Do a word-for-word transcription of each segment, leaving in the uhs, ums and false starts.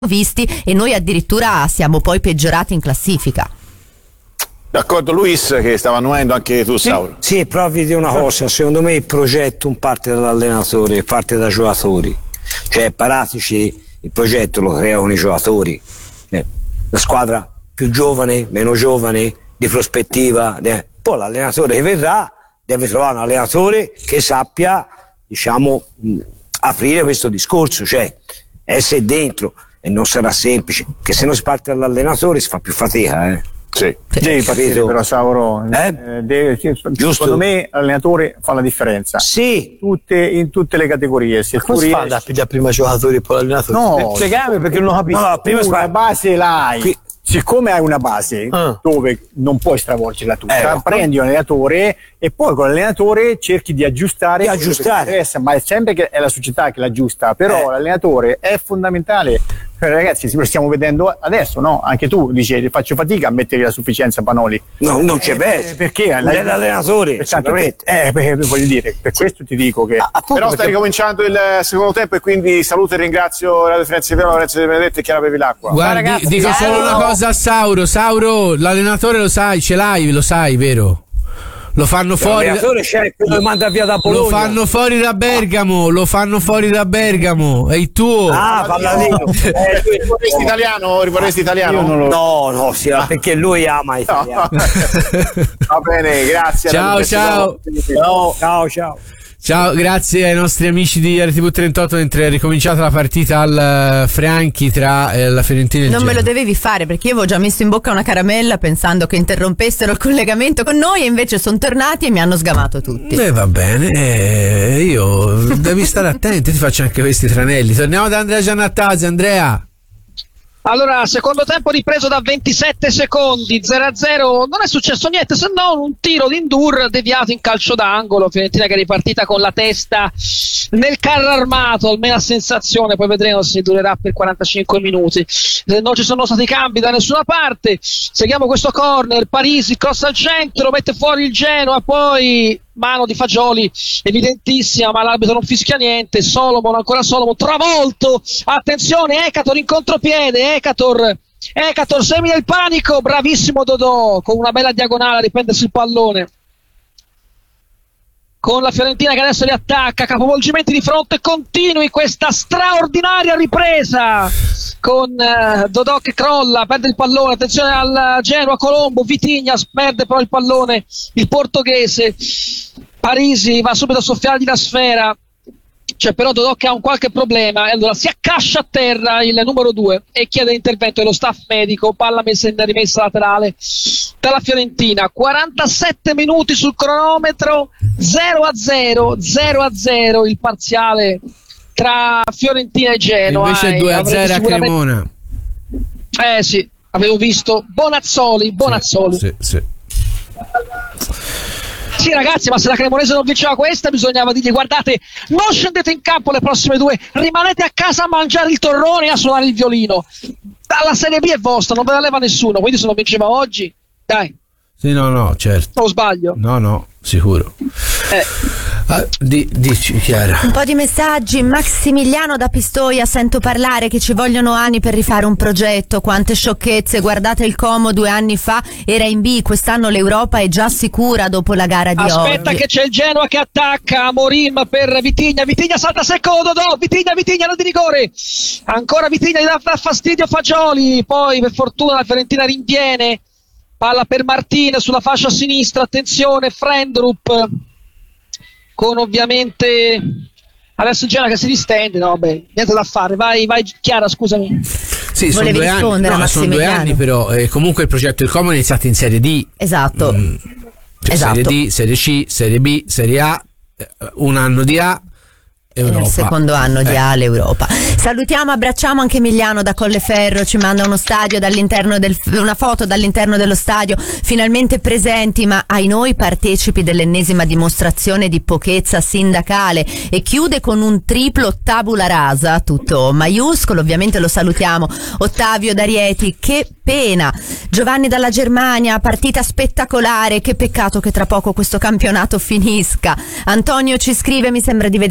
visti e noi addirittura siamo poi peggiorati in classifica. D'accordo Luis, che stava annuendo anche tu, Sauro. Sì, sì, proprio di una cosa, secondo me il progetto non parte dall'allenatore, parte dai giocatori, cioè Paratici il progetto lo creano i giocatori, eh, la squadra più giovane, meno giovane, di prospettiva, eh. Poi l'allenatore che verrà deve trovare un allenatore che sappia, diciamo, mh, aprire questo discorso, cioè essere dentro. E non sarà semplice, che se non si parte dall'allenatore si fa più fatica, eh. Sì. Devi partire però, Sauro. Eh? Eh, deve, secondo me l'allenatore fa la differenza. Sì. Tutte, in tutte le categorie. Se come tu si fa riesci... a pigliare prima giocatori e poi l'allenatore? No, spiegami perché non lo capisco. No, no, prima una base l'hai. Qui... Siccome hai una base ah. dove non puoi stravolgerla tutta, eh, prendi un allenatore e poi con l'allenatore cerchi di aggiustare. Di aggiustare. Ma è sempre che è la società che l'aggiusta, però eh. l'allenatore è fondamentale. Ragazzi, lo stiamo vedendo adesso, no? Anche tu dici faccio fatica a mettere la sufficienza Panoli. No, non c'è eh, verso. Perché non è l'allenatore. Eh, perché, voglio dire, per questo ti dico che. Ah, però sta perché... ricominciando il secondo tempo e quindi saluto e ringrazio Radio Firenze Verona, Lorenzo De Benedetti e Chiara Bevilacqua. Guarda, ragazzi, dico eh, solo una cosa a Sauro. Sauro, l'allenatore lo sai, ce l'hai, lo sai, vero? Lo fanno fuori. L'allenatore c'è quello che manda via da Bologna. Lo fanno fuori da Bergamo, lo fanno fuori da Bergamo. È il tuo. Ah, palladino. eh, rivorresti italiano? Rivorresti italiano? Lo... No, no, sì, ah. perché lui ama italiano. No. Va bene, grazie. Ciao, ciao. Ciao, ciao, ciao. Ciao, grazie ai nostri amici di R T V trentotto, mentre è ricominciata la partita al Franchi tra eh, la Fiorentina e il Non Genoa. me lo dovevi fare perché io avevo già messo in bocca una caramella pensando che interrompessero il collegamento con noi e invece sono tornati e mi hanno sgamato tutti. E eh, va bene, eh, io devi stare attento, ti faccio anche questi tranelli. Torniamo da Andrea Giannattasi. Andrea. Allora, secondo tempo ripreso da ventisette secondi, zero a zero, non è successo niente se non un tiro di Ndur deviato in calcio d'angolo. Fiorentina che è ripartita con la testa nel carro armato, almeno a sensazione, poi vedremo se durerà per quarantacinque minuti. Non ci sono stati cambi da nessuna parte. Seguiamo questo corner, Parisi cross al centro, mette fuori il Genoa, poi mano di Fagioli evidentissima, ma l'arbitro non fischia niente. Solomon, ancora Solomon, travolto, attenzione, Ekator in contropiede, Ekator Ekator semina il panico, bravissimo Dodò con una bella diagonale a riprendersi il pallone, con la Fiorentina che adesso li attacca, capovolgimenti di fronte continui, questa straordinaria ripresa con uh, Dodò che crolla, perde il pallone, attenzione al Genoa, Colombo, Vitinha perde però il pallone, il portoghese, Parisi va subito a soffiargli la sfera, c'è però Dodò che ha un qualche problema e allora si accascia a terra il numero due e chiede l'intervento dello staff medico. Palla messa in rimessa laterale dalla Fiorentina, quarantasette minuti sul cronometro, zero a zero, zero a zero il parziale tra Fiorentina e Genoa. Invece due a zero a Cremona. Eh sì, avevo visto Bonazzoli, Bonazzoli. Sì, sì, sì. Sì ragazzi, ma se la Cremonese non vinceva questa bisognava dirgli guardate, non scendete in campo le prossime due, rimanete a casa a mangiare il torrone e a suonare il violino. La Serie B è vostra, non ve la leva nessuno, quindi se non vinceva oggi, dai. Sì, no, no, certo. O sbaglio? No, no, sicuro. Eh. Ah, di, dici Chiara. Un po' di messaggi. Massimiliano da Pistoia, sento parlare che ci vogliono anni per rifare un progetto, quante sciocchezze, guardate il Como due anni fa era in B, quest'anno l'Europa è già sicura dopo la gara di oggi. Aspetta che c'è il Genoa che attacca, Morim per Vitinha, Vitinha salta secco Dodò, Vitinha, Vitinha non di rigore, ancora Vitinha gli dà fastidio Fagioli, poi per fortuna la Fiorentina rinviene, palla per Martin sulla fascia sinistra, attenzione Frendrup con ovviamente adesso Genoa che si distende, no beh, niente da fare, vai, vai Chiara, scusami. Sì, sono due anni, no, sono due anni però eh, comunque il progetto del Como è iniziato in Serie D. Esatto. Mm, cioè esatto. Serie D, Serie C, Serie B, Serie A, un anno di A, Europa. Nel secondo anno di eh. A l'Europa. Salutiamo, abbracciamo anche Emiliano da Colleferro, ci manda uno stadio dall'interno del, una foto dall'interno dello stadio, finalmente presenti ma ai noi partecipi dell'ennesima dimostrazione di pochezza sindacale, e chiude con un triplo tabula rasa tutto maiuscolo. Ovviamente lo salutiamo Ottavio D'Arieti, che pena. Giovanni dalla Germania, partita spettacolare, che peccato che tra poco questo campionato finisca. Antonio ci scrive: mi sembra di veder giocare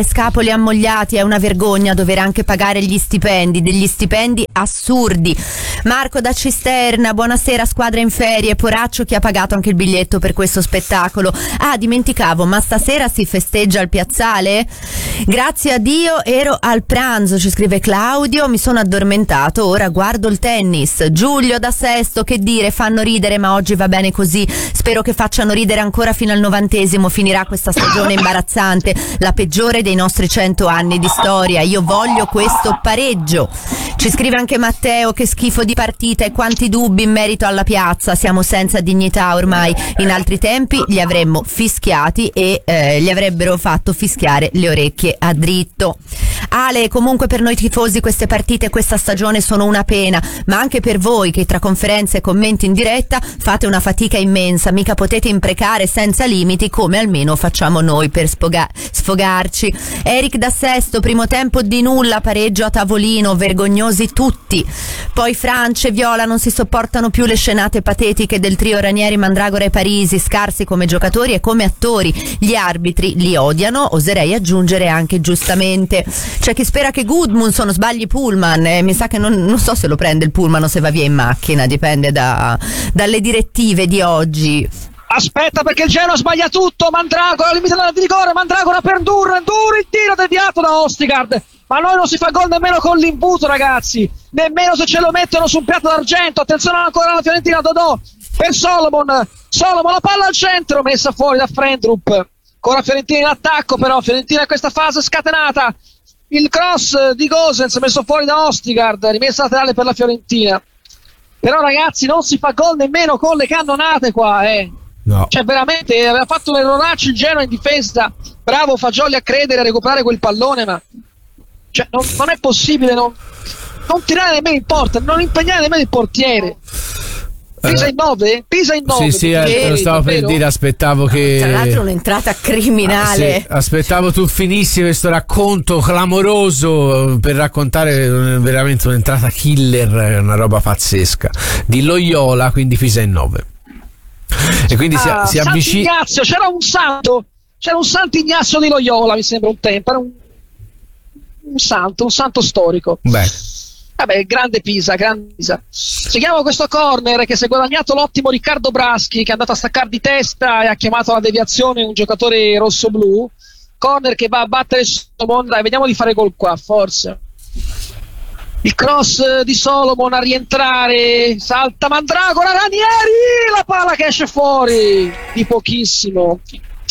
scapoli ammogliati, è una vergogna dover anche pagare gli stipendi, degli stipendi assurdi. Marco da Cisterna, buonasera, squadra in ferie, poraccio chi ha pagato anche il biglietto per questo spettacolo. Ah, dimenticavo, ma stasera si festeggia al piazzale? Grazie a Dio ero al pranzo, ci scrive Claudio, mi sono addormentato, ora guardo il tennis. Giulio da Sesto, che dire, fanno ridere ma oggi va bene così, spero che facciano ridere ancora fino al novantesimo, finirà questa stagione imbarazzante, la peggiore dei nostri cento anni di storia, io voglio questo pareggio. Ci scrive anche Matteo, che schifo di partita e quanti dubbi in merito alla piazza, siamo senza dignità ormai, in altri tempi li avremmo fischiati e eh, gli avrebbero fatto fischiare le orecchie a dritto. Ale, comunque per noi tifosi queste partite e questa stagione sono una pena, ma anche per voi che tra conferenze e commenti in diretta fate una fatica immensa, mica potete imprecare senza limiti come almeno facciamo noi per sfoga- sfogarci. Eric da Sesto, primo tempo di nulla, pareggio a tavolino, vergognosi tutti. Poi Francia e Viola non si sopportano più le scenate patetiche del trio Ranieri, Mandragora e Parisi, scarsi come giocatori e come attori, gli arbitri li odiano, oserei aggiungere anche giustamente. C'è chi spera che Gudmundsson sbagli Pullman, eh, mi sa che non, non so se lo prende il Pullman o se va via in macchina, dipende da, dalle direttive di oggi. Aspetta, perché il Genoa sbaglia tutto. Mandragora, limite di rigore, Mandragora per Ndur, Ndur, il tiro deviato da Ostigard. Ma noi non si fa gol nemmeno con l'imbuto, ragazzi, nemmeno se ce lo mettono su un piatto d'argento. Attenzione ancora alla Fiorentina, Dodò per Solomon, Solomon la palla al centro, messa fuori da Frendrup. Ancora Fiorentina in attacco, però Fiorentina in questa fase scatenata. Il cross di Gosens messo fuori da Ostigard, rimessa laterale per la Fiorentina. Però ragazzi, non si fa gol nemmeno con le cannonate qua, eh. No. Cioè veramente aveva fatto un erroraccio il Genoa in difesa. Bravo Fagioli a credere, a recuperare quel pallone, ma cioè, non, non è possibile non, non tirare nemmeno in porta, non impegnare nemmeno il portiere. Pisa in nove? Pisa in nove. Sì, sì, eh, lo stavo per dire, aspettavo che... Tra l'altro un'entrata criminale. Ah, sì, aspettavo tu finissi questo racconto clamoroso per raccontare veramente un'entrata killer, una roba pazzesca. Di Loyola, quindi Pisa in nove. E quindi ah, si, si avvicina... Sant'Ignazio, c'era un santo, c'era un Sant'Ignazio di Loyola, mi sembra un tempo, era un, un santo, un santo storico. Beh. Vabbè, grande Pisa, grande Pisa. Seguiamo questo corner che si è guadagnato l'ottimo Riccardo Braschi, che è andato a staccare di testa e ha chiamato alla deviazione un giocatore rosso-blu. Corner che va a battere Solomon, dai, vediamo di fare gol qua, forse. Il cross di Solomon a rientrare, salta Mandragora, Ranieri, la palla che esce fuori di pochissimo.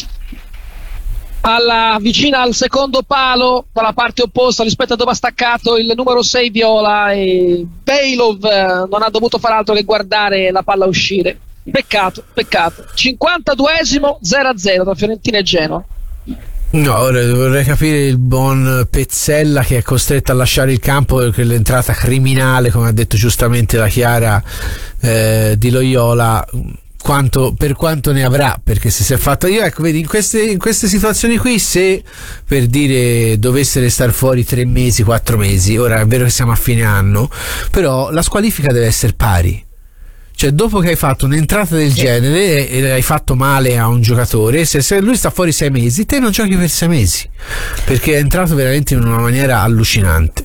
Alla, vicina al secondo palo, dalla parte opposta rispetto a dove ha staccato il numero sei Viola, e Bejlov non ha dovuto far altro che guardare la palla uscire. Peccato, peccato. cinquantaduesimo, zero a zero tra Fiorentina e Genoa. No, ora vorrei capire il buon Pezzella che è costretto a lasciare il campo perché l'entrata criminale, come ha detto giustamente la Chiara, eh, di Loyola, quanto, per quanto ne avrà, perché se si è fatto, io ecco, vedi, in queste, in queste situazioni qui, se per dire dovesse restare fuori tre mesi, quattro mesi, ora è vero che siamo a fine anno, però la squalifica deve essere pari. Cioè, dopo che hai fatto un'entrata del genere e hai fatto male a un giocatore, se, se lui sta fuori sei mesi, te non giochi per sei mesi, perché è entrato veramente in una maniera allucinante.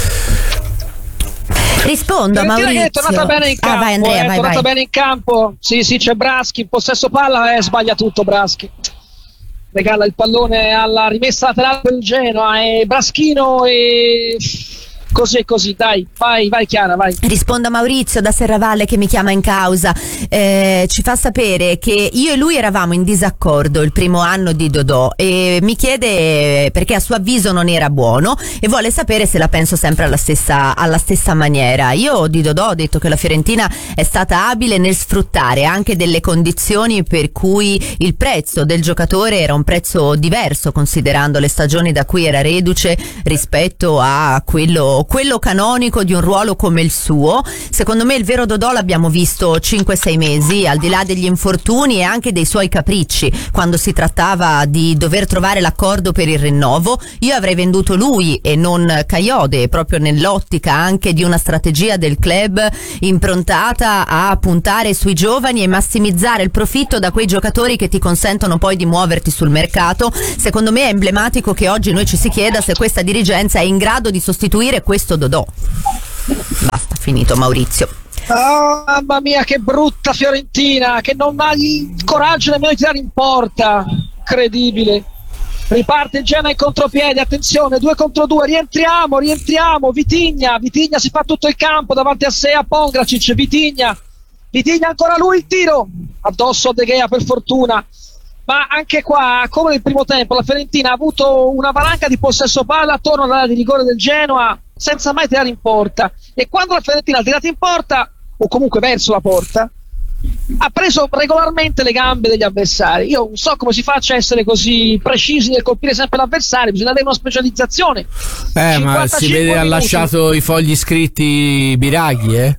Rispondo a Maurizio. È tornata bene in campo, ah, vai, Andrea, è vai, tornata vai. bene in campo. Sì, sì, c'è Braschi, in possesso palla, eh, sbaglia tutto Braschi. Regala il pallone alla rimessa laterale del Genoa e Braschino e così e così, dai, vai, vai Chiara, vai. Rispondo a Maurizio da Serravalle che mi chiama in causa, eh, ci fa sapere che io e lui eravamo in disaccordo il primo anno di Dodò e mi chiede perché a suo avviso non era buono e vuole sapere se la penso sempre alla stessa, alla stessa maniera. Io di Dodò ho detto che la Fiorentina è stata abile nel sfruttare anche delle condizioni per cui il prezzo del giocatore era un prezzo diverso considerando le stagioni da cui era reduce rispetto a quello Dodò, quello canonico di un ruolo come il suo. Secondo me il vero Dodò l'abbiamo visto cinque sei mesi, al di là degli infortuni e anche dei suoi capricci, quando si trattava di dover trovare l'accordo per il rinnovo. Io avrei venduto lui e non Kayode, proprio nell'ottica anche di una strategia del club improntata a puntare sui giovani e massimizzare il profitto da quei giocatori che ti consentono poi di muoverti sul mercato. Secondo me è emblematico che oggi noi ci si chieda se questa dirigenza è in grado di sostituire questo Dodò. Basta, finito Maurizio. Oh, mamma mia, che brutta Fiorentina, che non ha il coraggio nemmeno di tirare in porta. Incredibile. Riparte il Genoa in contropiede, attenzione, due contro due, rientriamo, rientriamo, Vitigna, Vitigna si fa tutto il campo davanti a sé a Pongracic, Vitigna, Vitigna ancora lui il tiro, addosso a De Gea per fortuna, ma anche qua, come nel primo tempo, la Fiorentina ha avuto una valanga di possesso palla attorno all'area di rigore del Genoa, senza mai tirare in porta, e quando la Fiorentina ha tirato in porta, o comunque verso la porta, ha preso regolarmente le gambe degli avversari. Io non so come si faccia a essere così precisi nel colpire sempre l'avversario, bisogna avere una specializzazione. Eh, ma si vede, minuti. Ha lasciato i fogli scritti Biraghi, eh?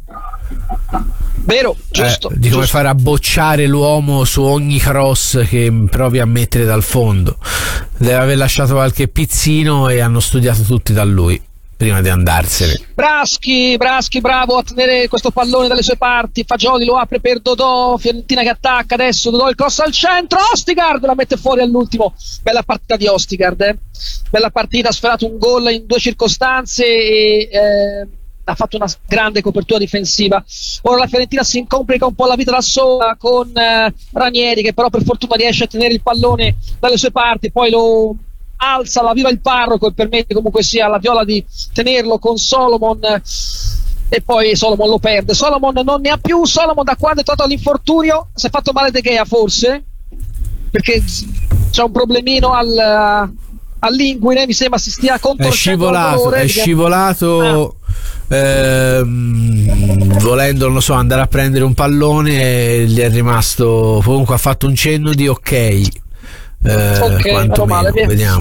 Vero, giusto. Eh, di come giusto. far abbocciare l'uomo su ogni cross che provi a mettere dal fondo. Deve aver lasciato qualche pizzino e hanno studiato tutti da lui prima di andarsene. Braschi, Braschi bravo a tenere questo pallone dalle sue parti, Fagioli lo apre per Dodò, Fiorentina che attacca adesso, Dodò il cross al centro, Ostigard la mette fuori all'ultimo. Bella partita di Ostigard, eh? Bella partita, ha sferato un gol in due circostanze e eh, ha fatto una grande copertura difensiva. Ora la Fiorentina si complica un po' la vita da sola con eh, Ranieri, che però per fortuna riesce a tenere il pallone dalle sue parti, poi lo alza, la viva il parroco e permette comunque sia alla Viola di tenerlo con Solomon, e poi Solomon lo perde. Solomon non ne ha più, Solomon da quando è tornato all'infortunio si è fatto male De Gea forse, perché c'è un problemino al, all'inguine, mi sembra si stia contorcendo, è scivolato, dolore, è scivolato ah. ehm, volendo, non lo so, andare a prendere un pallone e gli è rimasto, comunque ha fatto un cenno di ok. Eh, ok, meno male, vediamo.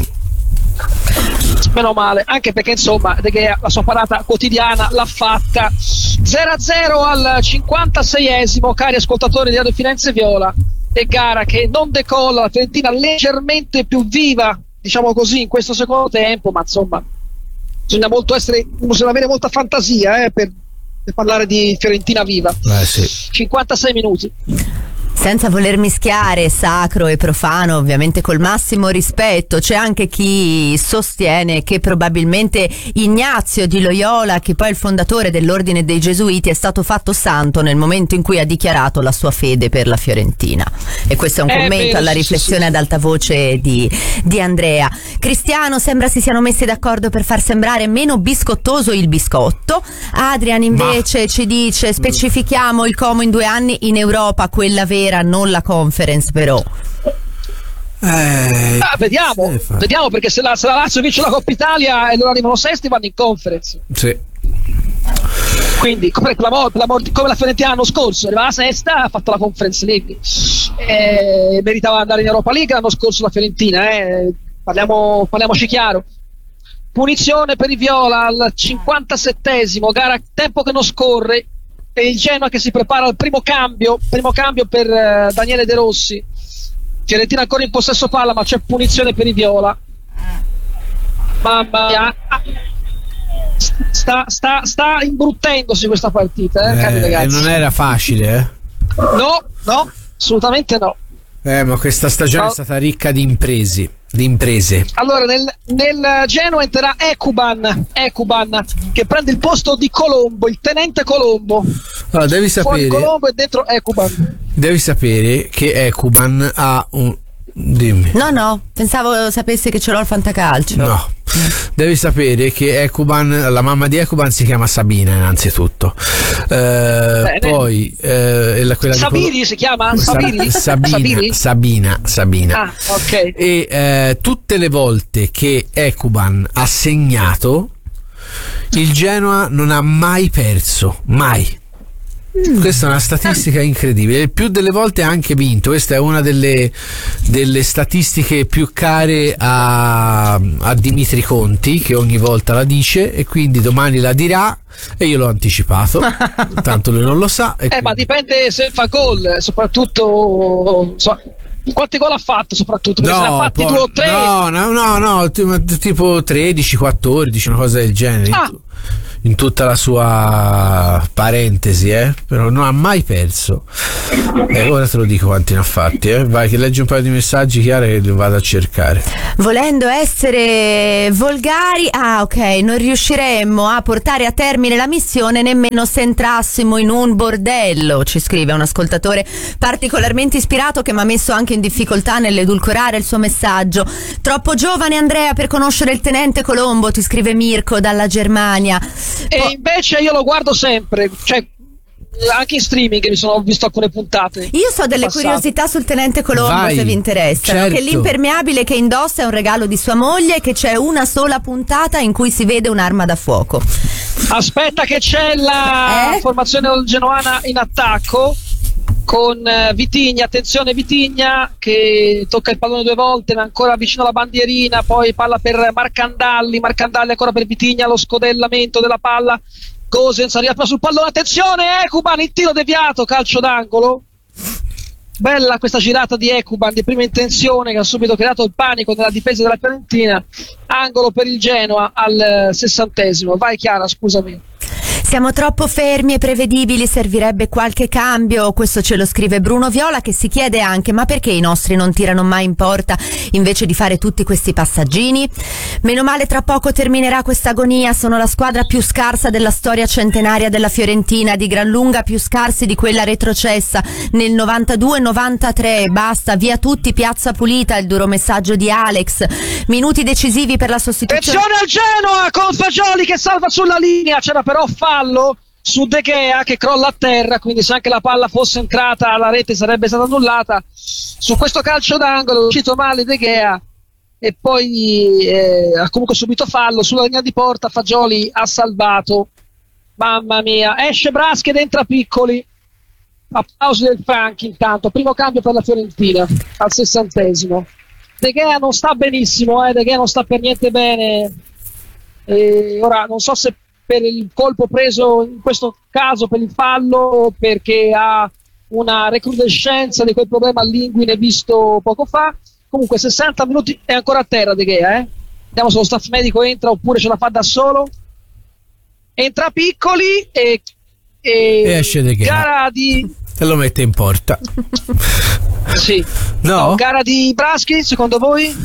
Meno male, anche perché insomma De Gea la sua parata quotidiana l'ha fatta. Zero a zero al cinquantaseiesimo, cari ascoltatori di Radio Firenze Viola, e gara che non decolla, la Fiorentina leggermente più viva, diciamo così, in questo secondo tempo, ma insomma bisogna molto essere, bisogna avere molta fantasia eh, per, per parlare di Fiorentina viva. Eh, sì. cinquantasei minuti. Senza voler mischiare sacro e profano, ovviamente col massimo rispetto, c'è anche chi sostiene che probabilmente Ignazio di Loyola, che poi è il fondatore dell'Ordine dei Gesuiti, è stato fatto santo nel momento in cui ha dichiarato la sua fede per la Fiorentina. E questo è un eh, commento bene, alla sì, riflessione sì, ad alta voce di, di Andrea. Cristiano sembra si siano messi d'accordo per far sembrare meno biscottoso il biscotto. Adrian invece Ma... ci dice: specifichiamo il Como in due anni in Europa, quella vera, non la Conference però. Eh, ah, vediamo, vediamo perché se la, se la Lazio vince la Coppa Italia e loro arrivano sesti vanno in Conference. Sì. Quindi come la, la, come la Fiorentina l'anno scorso arriva la sesta, ha fatto la Conference League, eh, meritava andare in Europa League l'anno scorso la Fiorentina, eh. Parliamo, parliamoci chiaro. Punizione per i Viola al cinquantasettesimo, gara tempo che non scorre, e il Genoa che si prepara al primo cambio, primo cambio per uh, Daniele De Rossi. Fiorentina ancora in possesso palla, ma c'è punizione per i Viola. Mamma mia, sta, sta, sta imbruttendosi questa partita, eh, eh, cari ragazzi. E non era facile, eh? No, no, assolutamente no. Eh, ma questa stagione no. è stata ricca di impresi. Di imprese. Allora nel, nel Genoa entrerà Ekuban, Ekuban che prende il posto di Colombo, il tenente Colombo. Allora devi sapere, fuori Colombo e dentro Ekuban. Devi sapere che Ekuban ha un dimmi. No, no, pensavo sapesse che ce l'ho al fantacalcio. No. Devi sapere che Ekuban, la mamma di Ekuban si chiama Sabina innanzitutto, eh, poi eh, la, quella Sabiri di Col- si chiama Sa- Sabiri? Sabina, Sabiri? Sabina Sabina ah, ok. E eh, tutte le volte che Ekuban ha segnato il Genoa non ha mai perso, mai. Mm. Questa è una statistica incredibile. Il più delle volte ha anche vinto. Questa è una delle, delle statistiche più care a, a Dimitri Conti, che ogni volta la dice e quindi domani la dirà. E io l'ho anticipato, tanto lui non lo sa. Eh, quindi... ma dipende se fa gol, soprattutto. So, quanti gol ha fatto, soprattutto? No, se ne ha fatti poi, due o tre. No, no, no, no, tipo tredici, quattordici, una cosa del genere. Ah. In tutta la sua parentesi, eh? Però non ha mai perso. E eh, ora te lo dico quanti ne ha fatti, eh? Vai che leggi un paio di messaggi, Chiara, che li vado a cercare. Volendo essere volgari, ah ok, non riusciremmo a portare a termine la missione nemmeno se entrassimo in un bordello, ci scrive un ascoltatore particolarmente ispirato che mi ha messo anche in difficoltà nell'edulcorare il suo messaggio. Troppo giovane Andrea per conoscere il tenente Colombo, ti scrive Mirko dalla Germania. E Po- invece io lo guardo sempre, cioè anche in streaming mi sono visto alcune puntate. Io so delle passato. curiosità sul tenente Colombo. Vai, se vi interessano, certo. Che l'impermeabile che indossa è un regalo di sua moglie e che c'è una sola puntata in cui si vede un'arma da fuoco. Aspetta che c'è la eh? formazione genoana in attacco con Vitigna, attenzione Vitigna che tocca il pallone due volte ma ancora vicino alla bandierina, poi palla per Marcandalli, Marcandalli ancora per Vitigna, lo scodellamento della palla, Gosens arriva sul pallone, attenzione Ekuban, il tiro deviato, calcio d'angolo. Bella questa girata di Ekuban di prima intenzione che ha subito creato il panico nella difesa della Fiorentina. Angolo per il Genoa al sessantesimo. Vai Chiara, scusami. Siamo troppo fermi e prevedibili, servirebbe qualche cambio, questo ce lo scrive Bruno Viola, che si chiede anche ma perché i nostri non tirano mai in porta invece di fare tutti questi passaggini? Meno male tra poco terminerà questa agonia, sono la squadra più scarsa della storia centenaria della Fiorentina, di gran lunga più scarsi di quella retrocessa nel novantadue novantatré, basta, via tutti, piazza pulita, il duro messaggio di Alex. Minuti decisivi per la sostituzione. Attenzione al Genoa con Fagioli che salva sulla linea, c'era però fallo su De Gea che crolla a terra, quindi se anche la palla fosse entrata la rete sarebbe stata annullata. Su questo calcio d'angolo è uscito male De Gea e poi eh, ha comunque subito fallo sulla linea di porta. Fagioli ha salvato, mamma mia, esce Braschi ed entra Piccoli. Applausi del Franchi intanto, primo cambio per la Fiorentina al sessantesimo. De Gea non sta benissimo, eh? De Gea non sta per niente bene e ora non so se per il colpo preso in questo caso per il fallo, perché ha una recrudescenza di quel problema all'inguine visto poco fa. Comunque sessanta minuti è ancora a terra De Gea, eh? Vediamo se lo staff medico entra oppure ce la fa da solo. Entra Piccoli e, e, e esce De Gea gara di... e lo mette in porta. Sì. No? No, gara di Braschi secondo voi?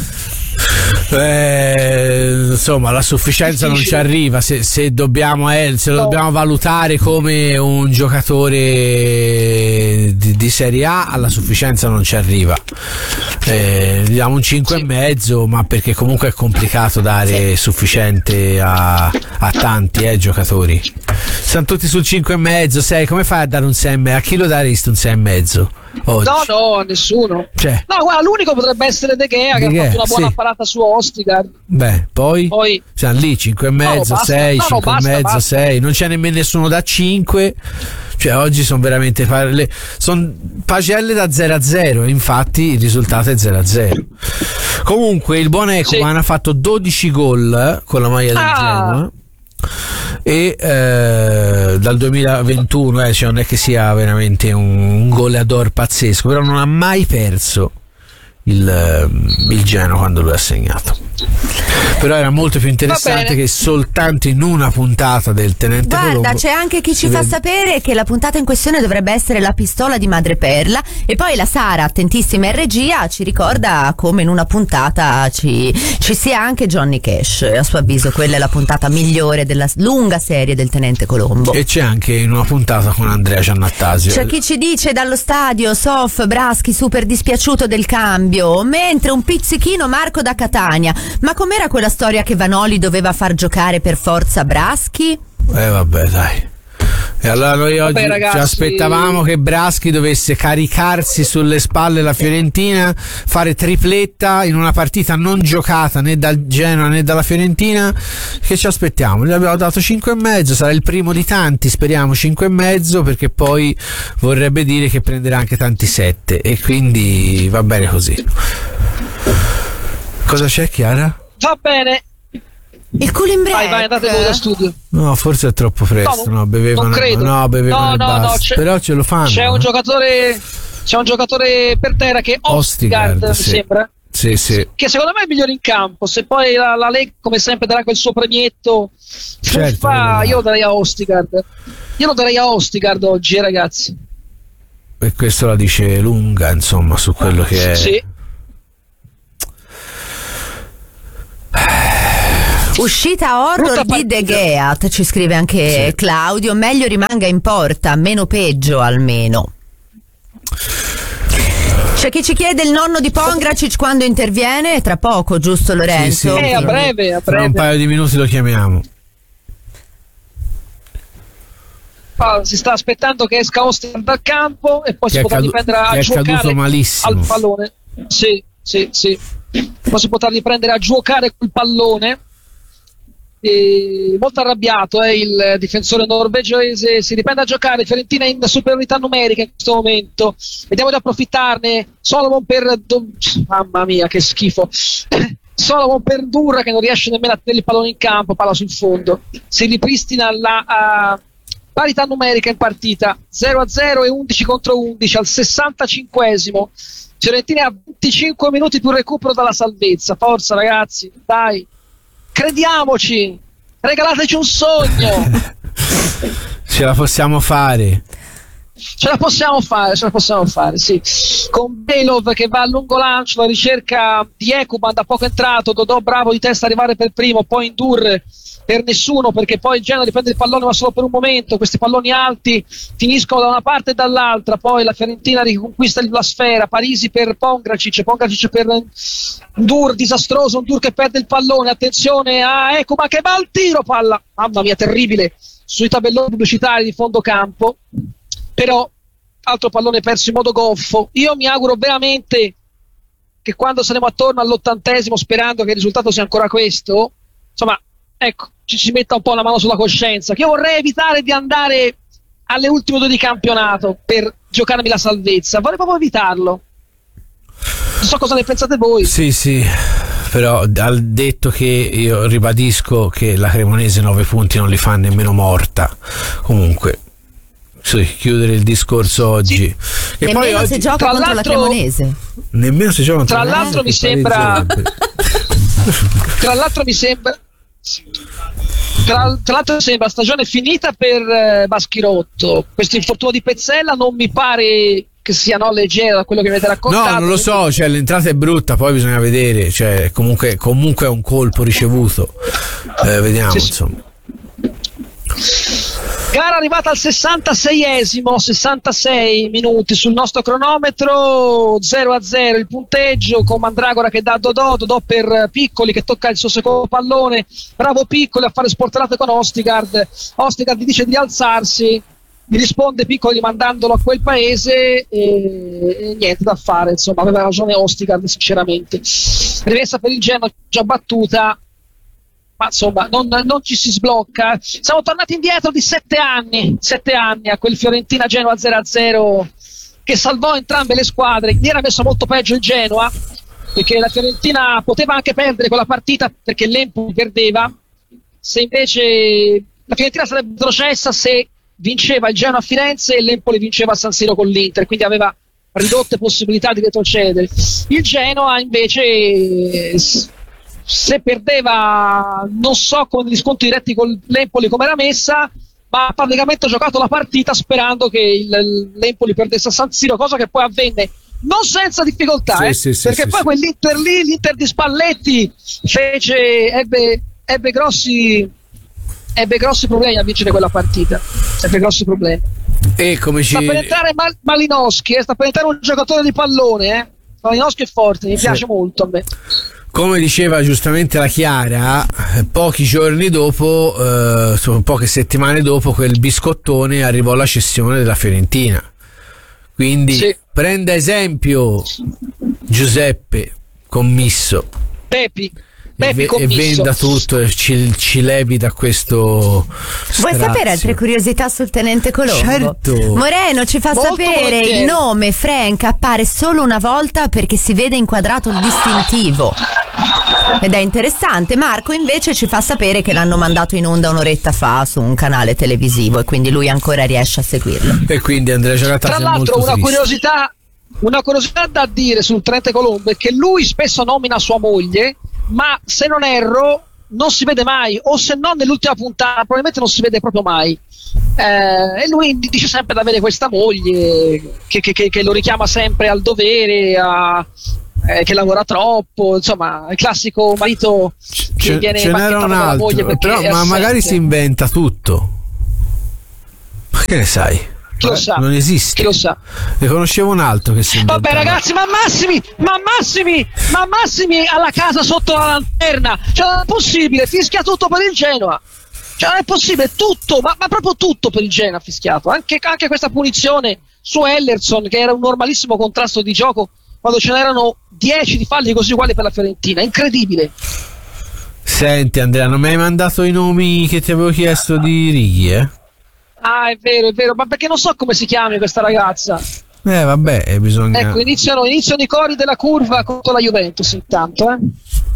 Eh, insomma la sufficienza non ci arriva se, se dobbiamo eh, se lo no. dobbiamo valutare come un giocatore di, di Serie A, alla sufficienza non ci arriva. Eh, diamo un cinque sì. e mezzo, ma perché comunque è complicato dare sì. sufficiente a, a tanti eh, giocatori. Sono tutti sul cinque e mezzo, sei, come fai a dare un sei e mezzo? A chi lo daresti un sei e mezzo? Oggi? No, no, a nessuno. Cioè. No, guarda, l'unico potrebbe essere De Gea, De che Gea, ha fatto una buona sì. parata su Ostigard. Beh, poi, poi siamo lì cinque e mezzo, no, sei, no, cinque no, e mezzo, basta. sei. Non c'è nemmeno nessuno da cinque. Cioè, oggi sono veramente parle, sono pagelle da zero a zero. Infatti, il risultato è zero a zero. Comunque, il buon Ekuban sì. ha fatto dodici gol con la maglia del ah. Genoa. E eh, dal duemilaventuno eh, cioè non è che sia veramente un, un goleador pazzesco, però non ha mai perso il, il Genoa quando lui ha segnato. Però era molto più interessante che soltanto in una puntata del Tenente Guarda, Colombo. c'è anche chi ci fa vede... sapere che la puntata in questione dovrebbe essere La pistola di Madreperla, e poi la Sara, attentissima in regia, ci ricorda come in una puntata ci, ci sia anche Johnny Cash. A suo avviso quella è la puntata migliore della lunga serie del Tenente Colombo. E c'è anche in una puntata con Andrea Giannattasio. C'è chi ci dice dallo stadio: Sof, Braschi super dispiaciuto del cambio, mentre un pizzichino Marco da Catania. Ma com'era quella storia che Vanoli doveva far giocare per forza Braschi? Eh vabbè, dai. E allora noi oggi Vabbè, ragazzi, ci aspettavamo che Braschi dovesse caricarsi sulle spalle la Fiorentina, fare tripletta in una partita non giocata né dal Genoa né dalla Fiorentina. Che ci aspettiamo? Gli abbiamo dato cinque e mezzo, sarà il primo di tanti, speriamo cinque e mezzo, perché poi vorrebbe dire che prenderà anche tanti sette, e quindi va bene così. Cosa c'è, Chiara? Va bene. Il cooling break. Vai, vai, andate voi da studio. No, forse è troppo presto. No, No, bevevano, non credo. no, bevevano No, e no, basta. no, c'è- Però ce lo fanno. C'è un eh. giocatore, c'è un giocatore per terra che è Ostigard, mi sì. sembra. Sì, sì. Che secondo me è il migliore in campo. Se poi la, la Lega, come sempre, darà quel suo premietto, Certo, fuffa, no. io lo darei a Ostigard. Io lo darei a Ostigard oggi, ragazzi. E questo la dice lunga, insomma, su quello che è. Sì. Uscita horror Brutta di De partita. Gea, ci scrive anche Sì. Claudio, meglio rimanga in porta, meno peggio almeno. C'è chi ci chiede il nonno di Pongracic quando interviene, tra poco, giusto Lorenzo? Sì, sì. Eh, a breve, a Tra un breve. paio di minuti lo chiamiamo. Ah, si sta aspettando che esca Ostigard dal campo e poi Che si è potrà cadu- riprendere a che è giocare caduto malissimo. al pallone. Sì, sì, sì. Poi si potrà riprendere a giocare col pallone. E molto arrabbiato è il difensore norvegese, si riprende a giocare. Fiorentina in superiorità numerica in questo momento, vediamo di approfittarne. Solomon per do- mamma mia che schifo. Solomon per Durra che non riesce nemmeno a tenere il pallone in campo, palla sul fondo. Si ripristina la uh, parità numerica in partita, zero a zero e undici contro undici al sessantacinquesimo. Fiorentina a venticinque minuti più recupero dalla salvezza. Forza ragazzi, dai, crediamoci, regalateci un sogno. Ce la possiamo fare. Ce la possiamo fare, ce la possiamo fare, sì. Con Belov che va a lungo lancio, la ricerca di Ekuban da poco entrato, Dodò bravo di testa a arrivare per primo, poi Indur per nessuno, perché poi il Genoa riprende il pallone ma solo per un momento. Questi palloni alti finiscono da una parte e dall'altra, poi la Fiorentina riconquista la sfera. Parisi per Pongracic, Pongracic per Ndur, disastroso, Ndur che perde il pallone, attenzione a Ekuban che va al tiro, palla, mamma mia terribile, sui tabelloni pubblicitari di fondo campo. Però altro pallone perso in modo goffo. Io mi auguro veramente che quando saremo attorno all'ottantesimo, sperando che il risultato sia ancora questo, insomma, ecco, ci si metta un po' la mano sulla coscienza, che io vorrei evitare di andare alle ultime due di campionato per giocarmi la salvezza, vorrei proprio evitarlo. Non so cosa ne pensate voi. Sì, sì. Però al detto che io ribadisco che la Cremonese nove punti non li fa nemmeno morta. Comunque sì, chiudere il discorso oggi. E Nemmeno poi oggi, se gioca tra contro la l'altro- Cremonese. nemmeno se gioca Tra l'altro mi sembra Tra l'altro mi sembra Tra, tra l'altro sembra stagione finita per eh, Baschirotto. Questo infortunio di Pezzella non mi pare che sia no, leggero da quello che mi avete raccontato. No, non lo so, cioè l'entrata è brutta, poi bisogna vedere, cioè comunque, comunque è un colpo ricevuto. Eh, vediamo, Sì, sì. insomma. Gara arrivata al sessantaseiesimo, sessantasei minuti sul nostro cronometro, zero a zero il punteggio, con Mandragora che dà a Dodò, Dodò per Piccoli che tocca il suo secondo pallone, bravo Piccoli a fare sportelate con Ostigard, Ostigard gli dice di alzarsi, gli risponde Piccoli mandandolo a quel paese e, e niente da fare, insomma aveva ragione Ostigard sinceramente. Rimessa per il Genoa già battuta, ma insomma non, non ci si sblocca. Siamo tornati indietro di sette anni sette anni a quel Fiorentina Genoa zero a zero che salvò entrambe le squadre. Lì era messo molto peggio il Genoa, perché la Fiorentina poteva anche perdere quella partita perché l'Empoli perdeva. Se invece la Fiorentina sarebbe retrocessa se vinceva il Genoa a Firenze e l'Empoli vinceva a San Siro con l'Inter, quindi aveva ridotte possibilità di retrocedere. Il Genoa invece, se perdeva, non so con gli scontri diretti con l'Empoli come era messa, ma ha praticamente giocato la partita sperando che il, l'Empoli perdesse a San Siro, cosa che poi avvenne non senza difficoltà, Sì, eh, sì, sì, perché sì, poi sì. quell'Inter lì, l'Inter di Spalletti fece, ebbe, ebbe grossi ebbe grossi problemi a vincere quella partita, ebbe grossi problemi. E come ci... Sta per entrare Mal- Malinowski, eh, sta per entrare un giocatore di pallone, eh. Malinowski è forte, mi Sì. piace molto a me. come diceva giustamente la Chiara, pochi giorni dopo, eh, poche settimane dopo, quel biscottone arrivò alla cessione della Fiorentina. Quindi sì. Prenda esempio Giuseppe Commisso. Pepi. E, ve- e venda tutto e ci, ci levi da questo Vuoi strazio. sapere altre curiosità sul tenente Colombo? Certo. Moreno ci fa Molto sapere volentieri. il nome Frank appare solo una volta perché si vede inquadrato il distintivo ed è interessante. Marco invece ci fa sapere che l'hanno mandato in onda un'oretta fa su un canale televisivo e quindi lui ancora riesce a seguirlo. E quindi Andrea Giannattasi Tra è molto l'altro una triste. curiosità, una curiosità da dire sul tenente Colombo è che lui spesso nomina sua moglie, ma se non erro non si vede mai, o se no nell'ultima puntata probabilmente non si vede proprio mai. Eh, e lui dice sempre di avere questa moglie che, che, che, che lo richiama sempre al dovere, a, eh, che lavora troppo, insomma il classico marito che Ce, viene ce n'era bacchettato un dalla moglie altro, perché però, è ma magari assente. si inventa tutto. Ma che ne sai? Chi lo sa? Non esiste. Chi lo sa? Ne conoscevo un altro che si inventava. Vabbè ragazzi, ma Massimi, ma Massimi, ma Massimi alla casa sotto la lanterna, cioè non è possibile, fischia tutto per il Genoa, cioè non è possibile, tutto, ma, ma proprio tutto per il Genoa ha fischiato, anche, anche questa punizione su Ellerson che era un normalissimo contrasto di gioco quando ce n'erano dieci di falli così uguali per la Fiorentina, incredibile. Senti Andrea, non mi hai mandato i nomi che ti avevo chiesto di Righi, eh? Ah, è vero, è vero, ma perché non so come si chiami questa ragazza. Eh vabbè, eh, bisogna... Ecco, iniziano, iniziano i cori della curva contro la Juventus intanto, eh.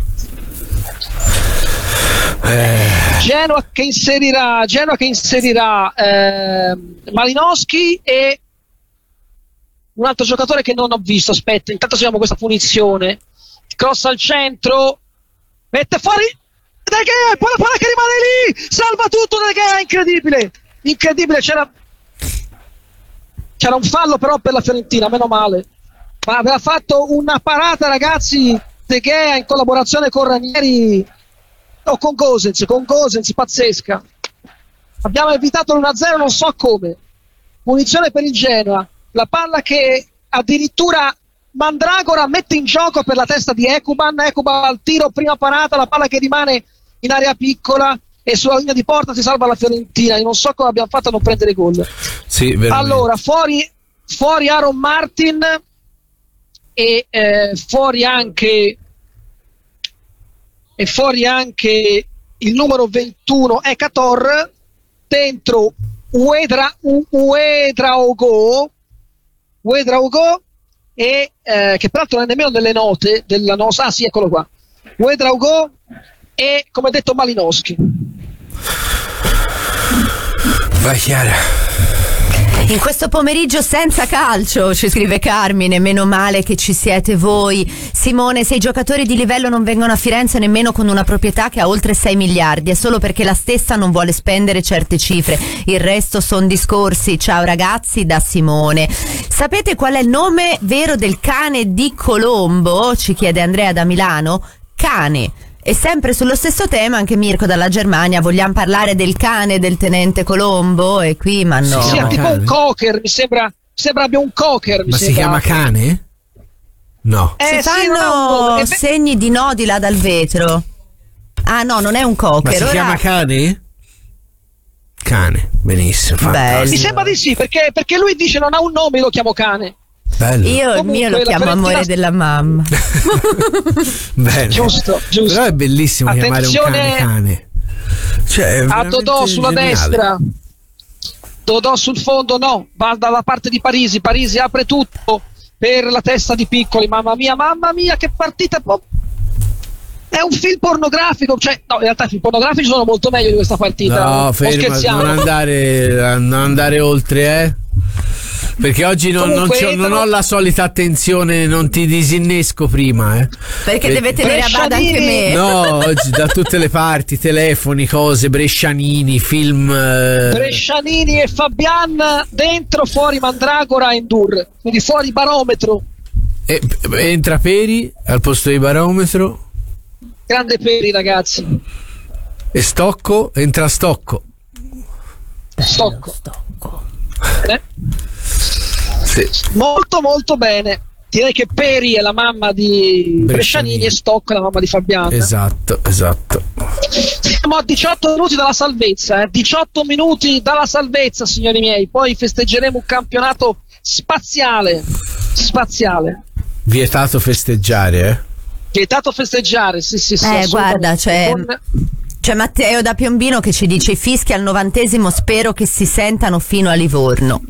Eh, Genoa che inserirà Genoa che inserirà eh, Malinowski e un altro giocatore che non ho visto. Aspetta, intanto seguiamo questa punizione. Cross al centro, mette fuori De Gea, poi la palla che rimane lì, salva tutto De Gea, incredibile, incredibile. C'era c'era un fallo però per la Fiorentina, meno male, ma aveva fatto una parata ragazzi De Gea in collaborazione con Ranieri. No, con Gosens, con Gosens, pazzesca. Abbiamo evitato l'uno a zero, non so come. Punizione per il Genoa. La palla che addirittura Mandragora mette in gioco per la testa di Ekuban. Ekuban al tiro, prima parata, la palla che rimane in area piccola e sulla linea di porta si salva la Fiorentina. Io non so come abbiamo fatto a non prendere gol. sì, veramente. Allora, fuori, fuori Aaron Martin e eh, fuori anche e fuori anche il numero ventuno Ekator, dentro Uedra Uedraogo Uedraogo e eh, che peraltro non è nemmeno nelle note della nostra, ah sì, eccolo qua, Uedraogo e come detto Malinowski. Vai Chiara. In questo pomeriggio senza calcio, ci scrive Carmine, meno male che ci siete voi. Simone, se i giocatori di livello non vengono a Firenze nemmeno con una proprietà che ha oltre sei miliardi, è solo perché la stessa non vuole spendere certe cifre, il resto sono discorsi. Ciao ragazzi, da Simone. Sapete qual è il nome vero del cane di Colombo? Ci chiede Andrea da Milano. Cane. E sempre sullo stesso tema anche Mirko dalla Germania, vogliamo parlare del cane del tenente Colombo? E qui ma no. Sì, chiama è tipo cane? un cocker, mi sembra, mi sembra abbia un cocker. Mi Ma si sembra. chiama cane? No. Eh, si sì, non ha un fanno nome. E beh, segni di no di là dal vetro. Ah no, non è un Ma cocker. si Ora- chiama cane? Cane, benissimo. Bello. fantastico. mi sembra di sì, perché, perché lui dice non ha un nome, io lo chiamo cane. Bello. Io il Comunque, mio lo la chiamo Fiorentina- amore della mamma. Bene. Giusto, giusto. Però è bellissimo Attenzione chiamare un cane cane. Cioè, è A veramente Dodò sulla geniale. destra, Dodò sul fondo, no, va dalla parte di Parisi. Parisi apre tutto per la testa di Piccoli. Mamma mia, mamma mia, che partita! po- È un film pornografico, cioè, no, in realtà i film pornografici sono molto meglio di questa partita. No, o ferma, scherziamo? non andare, non andare oltre, eh. Perché oggi non, non Comunque, c'ho- non però- ho la solita attenzione, non ti disinnesco prima, eh. Perché Eh, deve tenere a bada anche me. No, oggi da tutte le parti, telefoni, cose, brescianini, film. eh, Brescianini e Fabian dentro, fuori Mandragora e Endur, quindi fuori barometro. e- entra Peri al posto di barometro Grande Peri, ragazzi. e Stocco, entra Stocco. Stocco. Stocco. Eh? Sì. Molto molto bene. direi che Peri è la mamma di Brescianini, Brescianini e Stock è la mamma di Fabiano. Esatto, esatto. Siamo a diciotto minuti dalla salvezza, eh? diciotto minuti dalla salvezza, signori miei. Poi festeggeremo un campionato spaziale. Spaziale. Vietato festeggiare, eh? Vietato festeggiare, sì, sì, sì. Eh, guarda, c'è, Con... c'è Matteo da Piombino che ci dice: i fischi al novantesimo spero che si sentano fino a Livorno.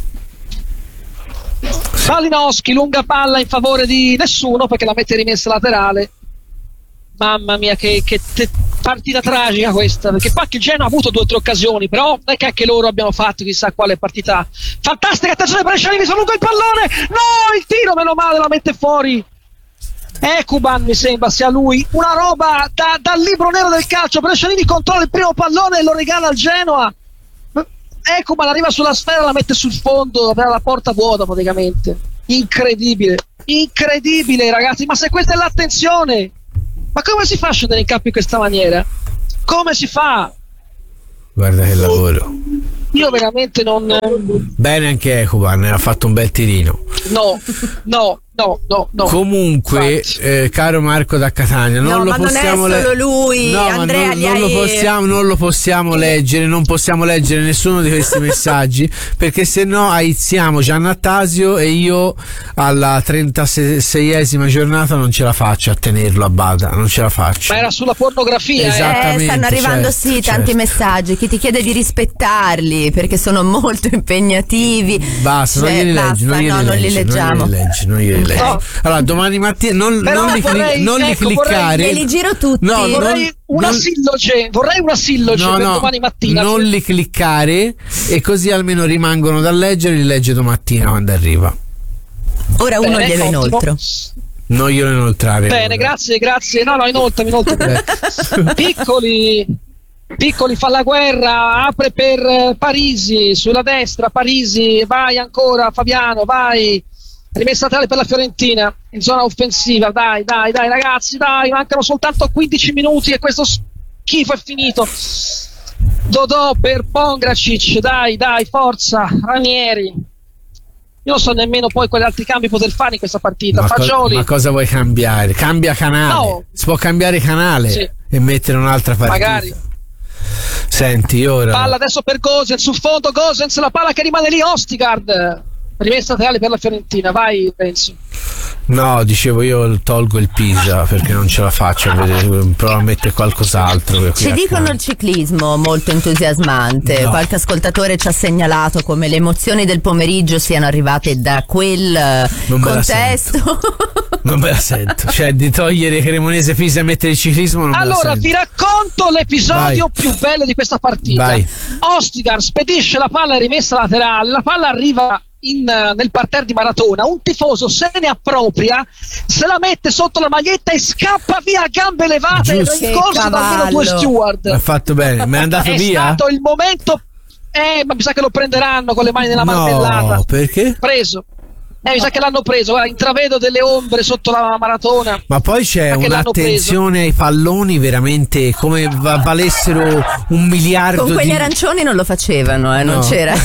Malinowski, lunga palla in favore di nessuno perché la mette rimessa laterale. Mamma mia, che, che te, partita tragica questa, perché poi il Genoa ha avuto due o tre occasioni, però non è che anche loro abbiano fatto chissà quale partita fantastica. Attenzione, Brescianini, sono lungo il pallone, no, il tiro, meno male, la mette fuori Ekuban, mi sembra sia lui, una roba da, dal libro nero del calcio. Brescianini controlla il primo pallone e lo regala al Genoa. Ekuban arriva sulla sfera, la mette sul fondo per la porta vuota praticamente. Incredibile, incredibile ragazzi, ma se questa è l'attenzione, ma come si fa a scendere in campo in questa maniera? Come si fa? Guarda che lavoro. Io veramente non... Bene anche Ekuban, ha fatto un bel tirino. No, no, no, no, no. Comunque, eh, caro Marco da Catania, non no, lo ma possiamo non è solo lui, no, Andrea, non, gli non, hai... lo possiamo, non lo possiamo leggere, non possiamo leggere nessuno di questi messaggi perché se no aiziamo Giannattasio e io alla trentaseiesima giornata non ce la faccio a tenerlo a bada, non ce la faccio. Ma era sulla pornografia, esattamente, eh, stanno arrivando certo, sì tanti certo. messaggi. Chi ti chiede di rispettarli perché sono molto impegnativi. Basta, cioè, non glieli leggi, non glieli no, non li leggi, leggiamo. non glieli leggi, non glieli leggi. No. Allora, domani mattina non, Però non li, vorrei, non li ecco, cliccare. Glieli giro tutti. No, vorrei non- una non- silloge, vorrei una silloge No, per no, domani mattina. non li cliccare e così almeno rimangono da leggere, li legge domattina quando arriva. Ora uno Bene, glielo ottimo. inoltro. Non glielo inoltrare. Bene, ora. grazie, grazie. No, no, inoltre, inoltre. Piccoli, Piccoli fa la guerra, apre per eh, Parisi, sulla destra, Parisi, vai ancora Fabiano, vai. Rimessa laterale per la Fiorentina in zona offensiva, dai, dai, dai ragazzi, dai, mancano soltanto quindici minuti e questo schifo è finito. Dodò per Pongracic, dai, dai, forza, Ranieri. Io non so nemmeno poi quali altri cambi poter fare in questa partita. Ma, co- Fagioli. ma cosa vuoi cambiare? Cambia canale. No. Si può cambiare canale Sì. e mettere un'altra partita. Magari. Senti, ora. Palla adesso per Gosens, sul fondo Gosens, la palla che rimane lì, Ostigard. Rimessa laterale per la Fiorentina, vai Renzo. No, dicevo io tolgo il Pisa perché non ce la faccio a vedere, provo a mettere qualcos'altro. qui Ci dicono accanto. il ciclismo molto entusiasmante. No. Qualche ascoltatore ci ha segnalato come le emozioni del pomeriggio siano arrivate da quel eh, Non me la contesto. Non me la sento, cioè di togliere Cremonese Pisa e mettere il ciclismo non me la Allora sento. vi racconto l'episodio Vai. più bello di questa partita. Vai. Ostigard spedisce la palla rimessa laterale, la palla arriva in, uh, nel parterre di Maratona, un tifoso se ne appropria, se la mette sotto la maglietta e scappa via a gambe levate, Giusto. in corsa da almeno due Che steward. Ha fatto bene, ma è andato È via? stato il momento, eh, ma mi sa che lo prenderanno con le mani nella martellata. No, perché? Preso. Eh, mi sa che l'hanno preso, guarda, intravedo delle ombre sotto la Maratona. Ma poi c'è Ma che l'hanno un'attenzione ai palloni veramente come va- valessero un miliardo Con quegli di... arancioni non lo facevano, eh, non No. c'era.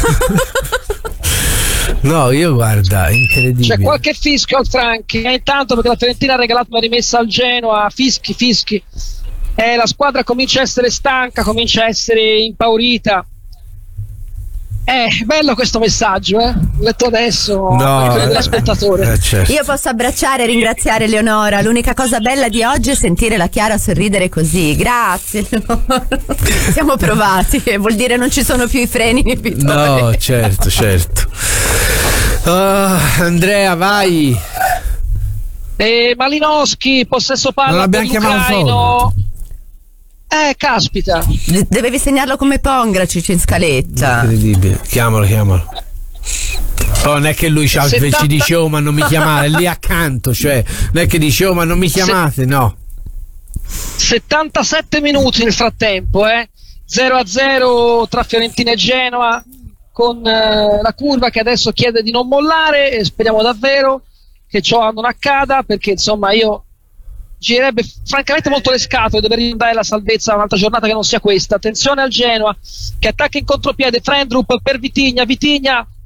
No, io guarda, incredibile. C'è qualche fischio al Franchi, eh, intanto perché la Fiorentina ha regalato una rimessa al Genoa, fischi, fischi. Eh, la squadra comincia a essere stanca, comincia a essere impaurita. Eh, bello questo messaggio, eh? L'ho letto adesso, No, dell'ascoltatore. eh, certo. Io posso abbracciare e ringraziare Leonora. L'unica cosa bella di oggi è sentire la Chiara sorridere così. Grazie, Leonora. Siamo provati, vuol dire non ci sono più i freni nei pitoni. No, certo, certo. Ah, Andrea, vai. E Malinowski, possesso palla Non per l'abbiamo chiamato l'Ucraino. Eh, caspita. D- Dovevi segnarlo come Pongracic in scaletta. Incredibile. Chiamalo, chiamalo. Poi non è che lui ci settanta ci dice oh ma non mi chiamate, è lì accanto, cioè non è che dice oh ma non mi chiamate, no. settantasette minuti nel frattempo, eh? zero a zero tra Fiorentina e Genoa, con eh, la curva che adesso chiede di non mollare, e speriamo davvero che ciò non accada, perché insomma io girerebbe francamente molto le scatole dover rimandare la salvezza a un'altra giornata che non sia questa. Attenzione al Genoa che attacca in contropiede, Frendrup per Vitigna, Vitigna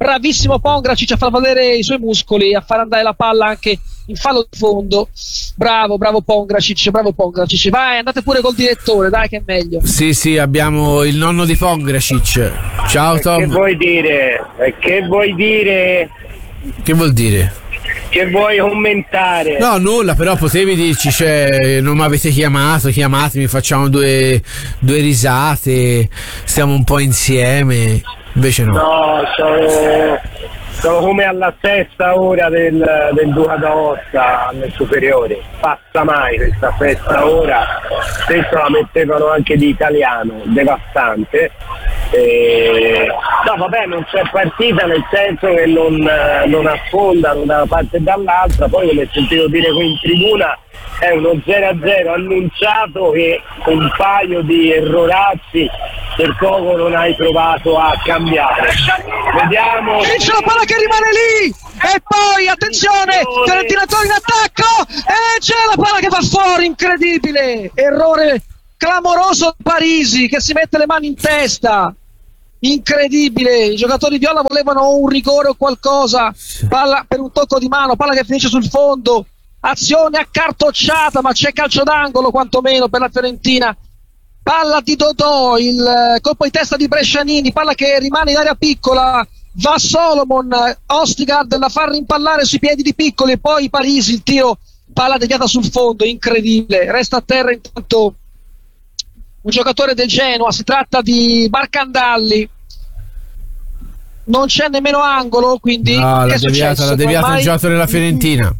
bravissimo Pongracic a far vedere i suoi muscoli, a far andare la palla anche in fallo di fondo. Bravo, bravo Pongracic, bravo Pongracic. Vai, andate pure col direttore, dai che è meglio. Sì, sì, abbiamo il nonno di Pongracic. Ciao Tom. Che vuoi dire? Che vuoi dire? Che vuol dire? Che vuoi commentare? No, nulla, però potevi dirci, cioè, non mi avete chiamato, chiamatemi, facciamo due, due risate, stiamo un po' insieme. Invece no. No, sono, sono come alla sesta ora del, del Duca d'Aosta alle superiori. Passa mai questa sesta ora, spesso la mettevano anche di italiano, devastante. E... no vabbè, non c'è partita, nel senso che non, non affondano da una parte e dall'altra. Poi, come sentivo dire qui in tribuna, è uno zero a zero annunciato che con un paio di errorazzi per poco non hai provato a cambiare. Vediamo. E c'è la palla che rimane lì, e poi attenzione, Fiorentina torna in attacco e c'è la palla che va fuori, incredibile, errore clamoroso Parisi che si mette le mani in testa. Incredibile, i giocatori viola volevano un rigore o qualcosa, palla per un tocco di mano, palla che finisce sul fondo, azione accartocciata, ma c'è calcio d'angolo quantomeno per la Fiorentina. Palla di Dodò, il colpo di testa di Brescianini, palla che rimane in area piccola, va Solomon, Ostigard la fa rimpallare sui piedi di Piccoli e poi Parisi, il tiro, palla deviata sul fondo, incredibile. Resta a terra intanto un giocatore del Genoa, si tratta di Marcandalli, non c'è nemmeno angolo, quindi no, che l'ha è deviata, successo? l'ha deviata Ormai... il giocatore della Fiorentina.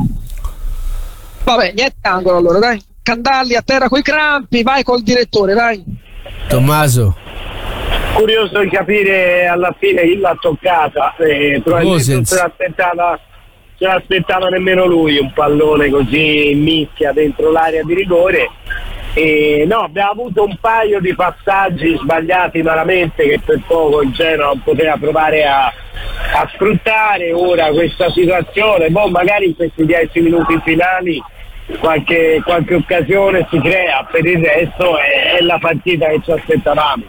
Vabbè, niente angolo allora, dai. Candalli a terra coi crampi, vai col direttore, vai. Tommaso. Curioso di capire alla fine chi l'ha toccata, eh, probabilmente non se l'aspettava, se l'aspettava nemmeno lui, un pallone così in mischia dentro l'area di rigore. E no, abbiamo avuto un paio di passaggi sbagliati malamente che per poco il Genoa poteva provare a, a sfruttare ora questa situazione. Boh, magari in questi dieci minuti finali qualche, qualche occasione si crea, per il resto è, è la partita che ci aspettavamo.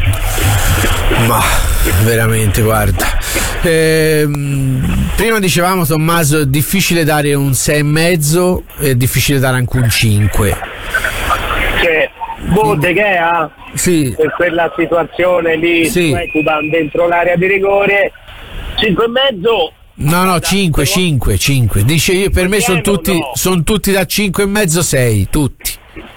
Ma veramente, guarda, ehm, prima dicevamo, Tommaso, è difficile dare un sei e mezzo, è difficile dare anche un cinque. Cioè, boh, De Gea? Sì. Per quella situazione lì, sì. Ekuban dentro l'area di rigore, cinque e mezzo. No, no, cinque, cinque, cinque. Dice io, per me sono tutti, no. son tutti da cinque e mezzo, sei, tutti.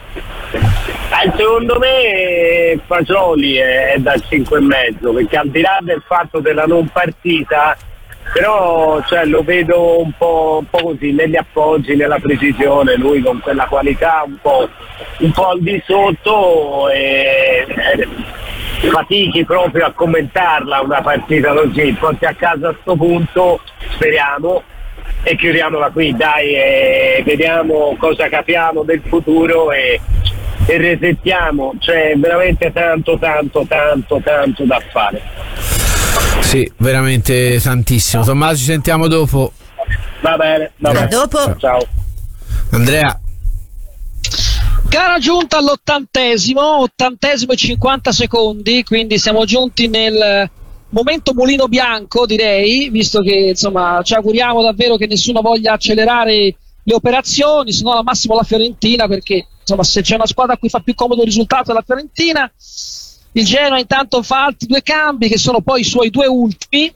Eh, secondo me Fagioli è da cinque e mezzo, perché al di là del fatto della non partita, però cioè, lo vedo un po', un po' così negli appoggi, nella precisione, lui con quella qualità un po', un po' al di sotto, e, e fatichi proprio a commentarla una partita così. Porti a casa a sto punto, speriamo, e chiudiamola qui, dai, e vediamo cosa capiamo del futuro e, e resettiamo. C'è veramente tanto tanto tanto tanto da fare. Sì, veramente tantissimo. Tommaso, ci sentiamo dopo. Va bene, va bene. A dopo. Ciao. Ciao. Andrea. Gara giunta all'ottantesimo, ottantesimo e cinquanta secondi, quindi siamo giunti nel momento mulino bianco, direi, visto che insomma ci auguriamo davvero che nessuno voglia accelerare le operazioni, se no al massimo la Fiorentina, perché insomma se c'è una squadra a cui fa più comodo il risultato è la Fiorentina. Il Genoa intanto fa altri due cambi che sono poi i suoi due ultimi.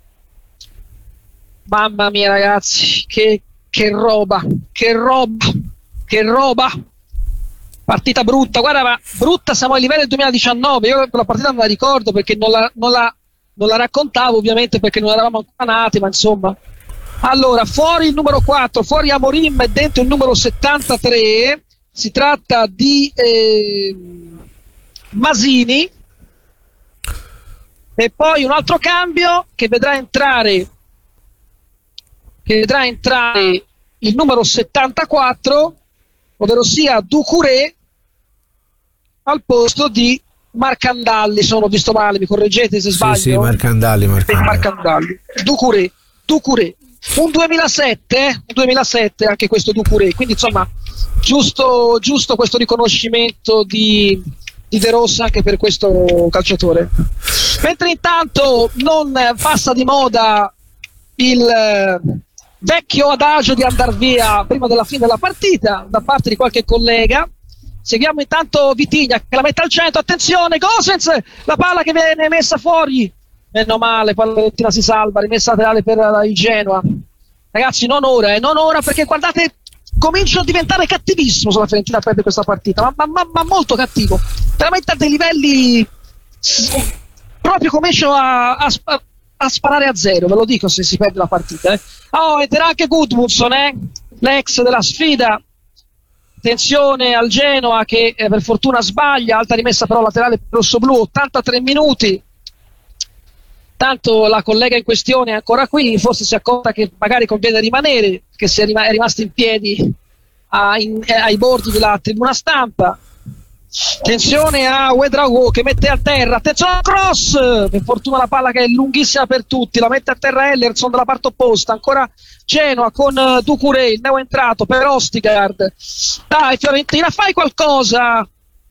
Mamma mia ragazzi, che, che roba, che roba, che roba. Partita brutta, guarda, ma brutta, siamo a livello del duemiladiciannove. Io la partita non la ricordo perché non la, non la, non la raccontavo, ovviamente perché non eravamo ancora nati, ma insomma. Allora, fuori il numero quattro, fuori Amorim e dentro il numero settantatré. Si tratta di eh, Masini. E poi un altro cambio che vedrà entrare che vedrà entrare il numero settantaquattro, ovvero sia Doucouré al posto di Marcandalli. Se non ho visto male, mi correggete se sbaglio. Sì, sì, Marcandalli, Marcandalli. Marcandalli. Doucouré, Doucouré. Un duemilasette, eh? un duemilasette anche questo Doucouré, quindi insomma giusto, giusto questo riconoscimento di, di De Rossa anche per questo calciatore. Mentre intanto non passa di moda il eh, vecchio adagio di andar via prima della fine della partita da parte di qualche collega. Seguiamo intanto Vitigna che la mette al centro, attenzione Gosens, la palla che viene messa fuori, meno male, poi la Fiorentina si salva, rimessa laterale per il Genoa. Ragazzi, non ora, eh, non ora, perché guardate, cominciano a diventare cattivissimo se la Fiorentina perde questa partita, ma, ma, ma, ma molto cattivo, veramente a dei livelli proprio cominciano a, a, a sparare a zero, ve lo dico se si perde la partita. Eh. Oh, entrerà anche Gudmundsson, eh, l'ex della sfida. Attenzione al Genoa che eh, per fortuna sbaglia, alta rimessa però laterale rosso-blu, ottantatré minuti. Tanto la collega in questione è ancora qui, forse si è accorta che magari conviene rimanere, che si è, rim- è rimasta in piedi a, in, eh, ai bordi della tribuna stampa. Attenzione a Ouedraogo che mette a terra, attenzione al cross, per fortuna la palla che è lunghissima per tutti, la mette a terra Ellerson dalla parte opposta, ancora Genoa con uh, Doucouré, il neo entrato per Ostigard. Dai Fiorentina, fai qualcosa.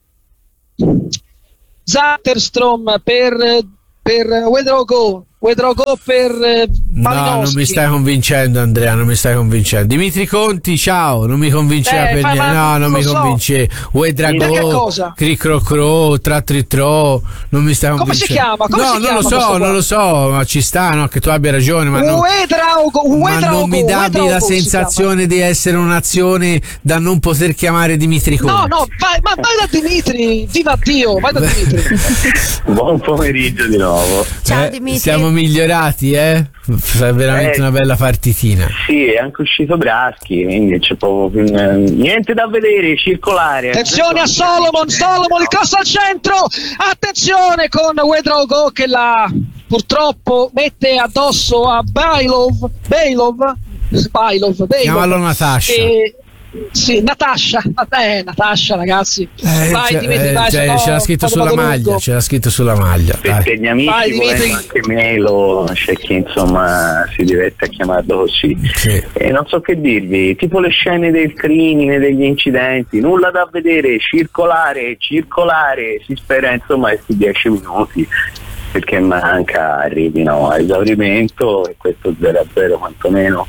Zatterstrom per, per Ouedraogo, Ouedraogo per eh, Malinowski. No, non mi stai convincendo Andrea, non mi stai convincendo. Dimitri Conti, ciao, non mi convinceva eh, per niente. No, non mi so. convince. Ouedraogo, Cricrocro, Tratritro, non mi stai Come convincendo. si chiama? Come no, si non chiama lo so, non lo so, ma ci sta, no, che tu abbia ragione, ma, no, Ouedraogo, ma non mi dammi la sensazione di essere un'azione da non poter chiamare Dimitri Conti. No, no, vai, ma vai da Dimitri, viva Dio, vai da Dimitri. Buon pomeriggio di nuovo. Ciao Eh, Dimitri. siamo migliorati, eh? Fa veramente Eh, una bella partitina. Sì, è anche uscito Braschi, quindi c'è proprio eh, niente da vedere, circolare. Attenzione a Solomon, Solomon il cross al centro, attenzione con Ouedraogo che la purtroppo mette addosso a Bailov, Bailov, Bailov, Chiamalo Natasha. E, sì, Natasha, eh, Natasha ragazzi, Eh, vai cioè, Dimitri, eh, vai, cioè, se no, c'era scritto vado sulla lungo. maglia, c'era scritto sulla maglia. Per, dai. per gli amici, Vai, Dimitri. volendo anche Melo, c'è chi insomma si diverte a chiamarlo così. Sì. E non so che dirvi, tipo le scene del crimine, degli incidenti, nulla da vedere, circolare, circolare, si spera insomma questi dieci minuti, perché manca arrivino a esaurimento e questo zero a zero quantomeno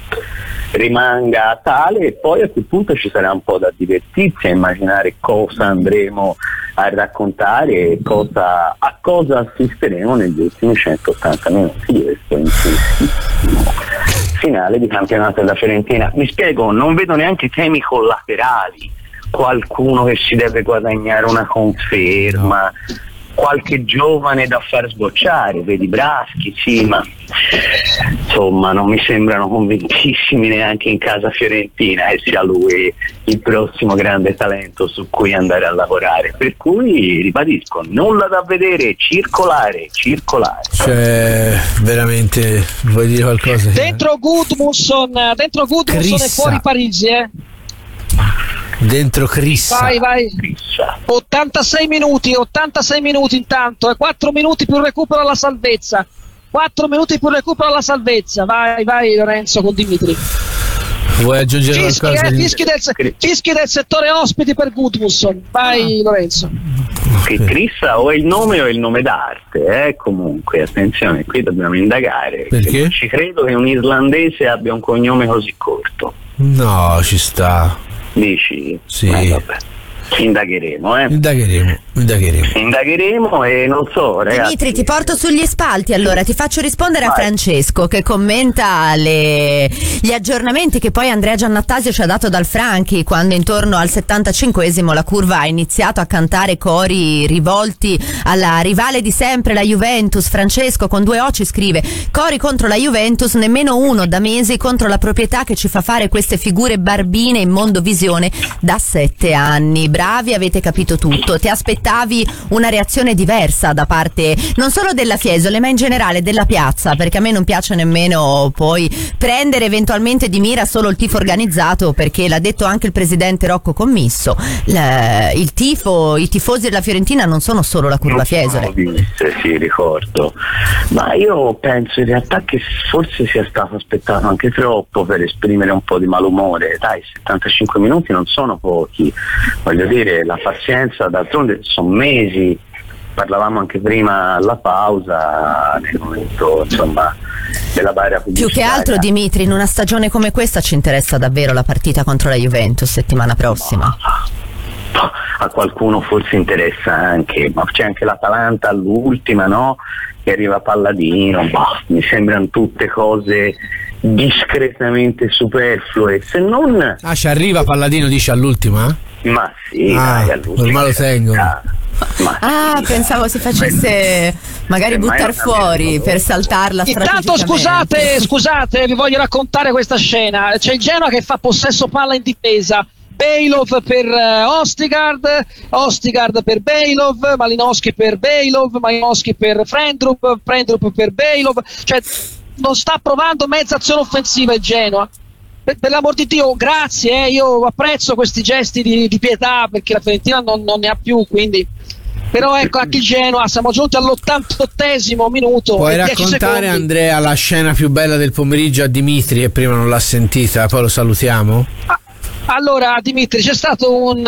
rimanga tale, e poi a quel punto ci sarà un po' da divertirsi a immaginare cosa andremo a raccontare e cosa, a cosa assisteremo negli ultimi centottanta minuti di questo intensissimo finale di campionato della Fiorentina. Mi spiego, non vedo neanche temi collaterali, qualcuno che si deve guadagnare una conferma, qualche giovane da far sbocciare, vedi Braschi, sì, ma insomma non mi sembrano convintissimi neanche in casa fiorentina e sia lui il prossimo grande talento su cui andare a lavorare, per cui ribadisco, nulla da vedere, circolare, circolare. Cioè, veramente, vuoi dire qualcosa? Dentro Gudmundsson, dentro Gudmundsson e fuori Parigi, eh. Dentro Crissa. Vai, vai. ottantasei minuti, ottantasei minuti intanto, e quattro minuti più recupero alla salvezza. quattro minuti più recupero alla salvezza. Vai, vai Lorenzo con Dimitri. Vuoi aggiungere Fischi, qualcosa? eh, fischi, del, fischi del settore ospiti per Gudmundsson. Vai Lorenzo. Che Crissa o è il nome o è il nome d'arte, eh? Comunque attenzione, qui dobbiamo indagare. Perché? Non ci credo che un irlandese abbia un cognome così corto. No, ci sta. Dici? Sì. Eh, vabbè. Indagheremo, eh? Indagheremo, indagheremo. Indagheremo e non so, ragazzi. Dimitri, ti porto sugli spalti, allora ti faccio rispondere a Francesco che commenta le, gli aggiornamenti che poi Andrea Giannattasio ci ha dato dal Franchi, quando intorno al settantacinquesimo la curva ha iniziato a cantare cori rivolti alla rivale di sempre, la Juventus. Francesco con due O ci scrive: cori contro la Juventus, nemmeno uno da mesi, contro la proprietà che ci fa fare queste figure barbine in Mondovisione da sette anni. Bravi, avete capito tutto. Ti aspettavi una reazione diversa da parte non solo della Fiesole ma in generale della piazza, perché a me non piace nemmeno poi prendere eventualmente di mira solo il tifo organizzato, perché l'ha detto anche il presidente Rocco Commisso, il, il tifo, i tifosi della Fiorentina non sono solo la curva Fiesole. Disse, sì, ricordo, ma io penso in realtà che forse sia stato aspettato anche troppo per esprimere un po' di malumore. Dai, settantacinque minuti non sono pochi, voglio dire, la pazienza, d'altronde sono mesi parlavamo anche prima alla pausa, nel momento insomma della barra pubblicitaria. Più che altro, Dimitri, in una stagione come questa ci interessa davvero la partita contro la Juventus settimana prossima. A qualcuno forse interessa anche, ma c'è anche l'Atalanta all'ultima, no? Che arriva Palladino, boh, mi sembrano tutte cose discretamente superflue, se non... Ah, ci arriva Palladino, dice all'ultima? Ma sì, ah, dai, all'ultima. ormai lo tengo. Ma ah, sì, pensavo si facesse magari buttar fuori per saltarla strategicamente. Intanto scusate, scusate, vi voglio raccontare questa scena. C'è il Genoa che fa possesso palla in difesa. Bejlov per uh, Ostigard, Ostigard per Bejlov, Malinowski per Bejlov, Malinowski per Frendrup, Frendrup per Bejlov, cioè non sta provando mezza azione offensiva il Genoa. Per, per l'amor di Dio, grazie, eh, io apprezzo questi gesti di, di pietà perché la Fiorentina non, non ne ha più, quindi. Però ecco, anche il Genoa, siamo giunti all'ottantottesimo minuto. Puoi e raccontare, Andrea, la scena più bella del pomeriggio a Dimitri, che prima non l'ha sentita, poi lo salutiamo? Ah. Allora Dimitri, c'è stato un,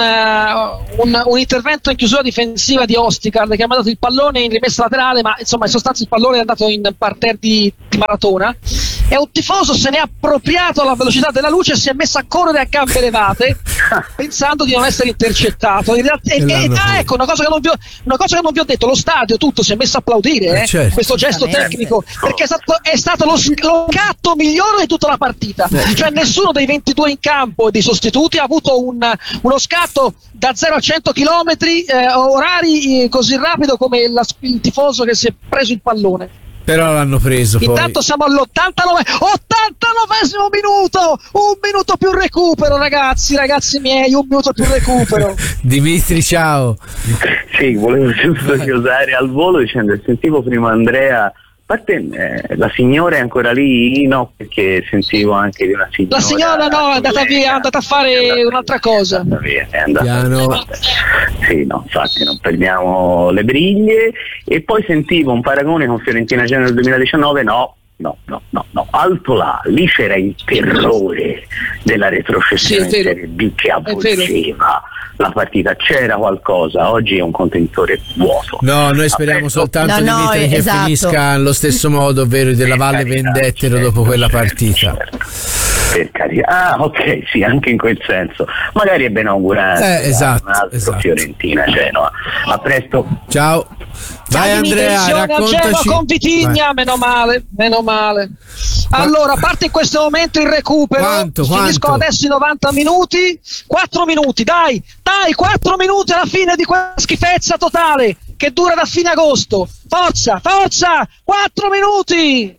uh, un, un intervento in chiusura difensiva di Ostigard che ha mandato il pallone in rimessa laterale, ma insomma in sostanza il pallone è andato in parterre di, di Maratona e un tifoso se ne è appropriato alla velocità della luce e si è messo a correre a gambe levate pensando di non essere intercettato. In realtà, e, e, ah, ecco una cosa, che non vi ho, una cosa che non vi ho detto, lo stadio tutto si è messo a applaudire eh, certo. questo gesto tecnico, perché è stato, è stato lo, lo scatto migliore di tutta la partita, cioè nessuno dei ventidue in campo e dei sostituti ha avuto un, uno scatto da zero a cento chilometri eh, orari eh, così rapido come la, il tifoso che si è preso il pallone. Però l'hanno preso poi. Intanto siamo all'ottantanove ottantanovesimo minuto, un minuto più recupero, ragazzi, ragazzi miei, un minuto più recupero. Dimitri, ciao. Sì, volevo giusto chiusare al volo dicendo, sentivo prima Andrea, a parte eh, la signora è ancora lì? No, perché sentivo anche di una signora. La signora no, è andata via, è andata a fare andata un'altra via, cosa. È andata via, è andata Piano. Sì, no, infatti non perdiamo le briglie. E poi sentivo un paragone con Fiorentina Genoa del duemiladiciannove, no. No, no, no, no, alto là, lì c'era il terrore della retrocessione sì, in Serie B che avvolgeva la partita, c'era qualcosa, oggi è un contenitore vuoto. No, noi speriamo Aperto. soltanto no, no, Dimitri, che esatto. finisca allo stesso modo, ovvero della Valle carità, vendettero certo, dopo quella partita. Certo. Per carità. Ah, ok, sì, anche in quel senso. Magari è ben augurante. Eh, esatto, un altro esatto. Fiorentina Genoa. A presto. Ciao. Vai Andrea, raccontaci. Con Vitigna, meno male, meno male. Allora, a parte in questo momento il recupero, quanto, finiscono quanto? adesso i novanta minuti, quattro minuti, dai, dai, quattro minuti alla fine di quella schifezza totale che dura da fine agosto. Forza, forza, quattro minuti.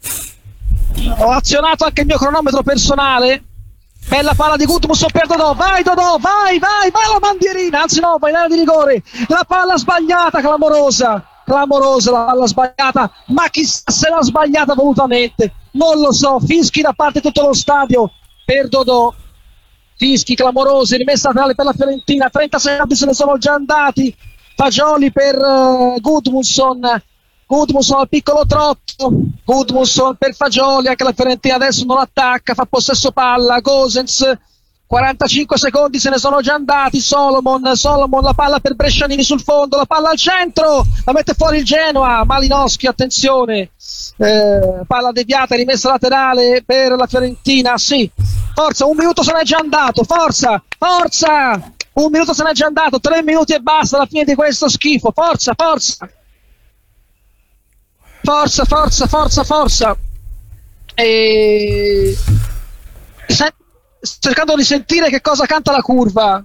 Ho azionato anche il mio cronometro personale. Bella palla di Gudmundsson per Dodò, vai Dodò, vai, vai, vai la bandierina, anzi no, vai l'area di rigore, la palla sbagliata, clamorosa, clamorosa la palla sbagliata, ma chissà se l'ha sbagliata volutamente, non lo so, fischi da parte di tutto lo stadio per Dodò, fischi clamorosi, rimessa laterale per la Fiorentina, trenta secondi se ne sono già andati, Fagioli per uh, Gudmundsson, Gudmundsson al piccolo trotto, Gudmundsson per Fagioli, anche la Fiorentina adesso non attacca, fa possesso palla, Gosens, quarantacinque secondi se ne sono già andati, Solomon, Solomon la palla per Brescianini sul fondo, la palla al centro, la mette fuori il Genoa, Malinowski, attenzione, eh, palla deviata, rimessa laterale per la Fiorentina, sì, forza, un minuto se n'è già andato, forza, forza, un minuto se n'è già andato, tre minuti e basta alla fine di questo schifo, forza, forza. Forza, forza, forza, forza. E... Se... cercando di sentire che cosa canta la curva.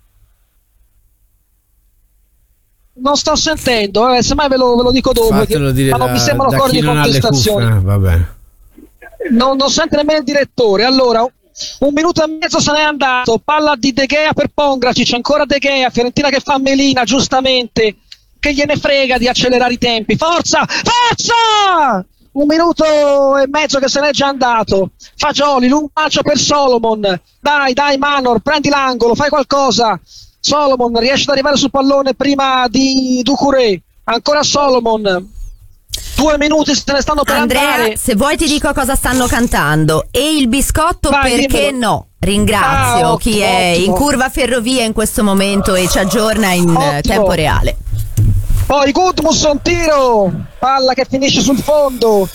Non sto sentendo, eh, semmai ve lo, ve lo dico dopo. Fatelo dire ma non da, mi sembrano da cose chi di non ha le contestazione. cuffie, eh, va bene. Non, non sente nemmeno il direttore. Allora, un minuto e mezzo se n'è andato. Palla di De Gea per Pongracic, ancora De Gea, Fiorentina che fa melina, giustamente. Che gliene frega di accelerare i tempi, forza, forza, un minuto e mezzo che se n'è già andato, Fagioli, lungo lancio per Solomon, dai, dai Manor, prendi l'angolo, fai qualcosa, Solomon riesce ad arrivare sul pallone prima di Doucouré, ancora Solomon, due minuti se ne stanno per Andrea, andare. se vuoi ti dico cosa stanno cantando, e il biscotto Vai, perché dimmelo. no? Ringrazio Ah, chi ottimo, è ottimo. in curva Ferrovia in questo momento e ci aggiorna in Ottimo. tempo reale. Poi Gudmundsson, tiro, palla che finisce sul fondo.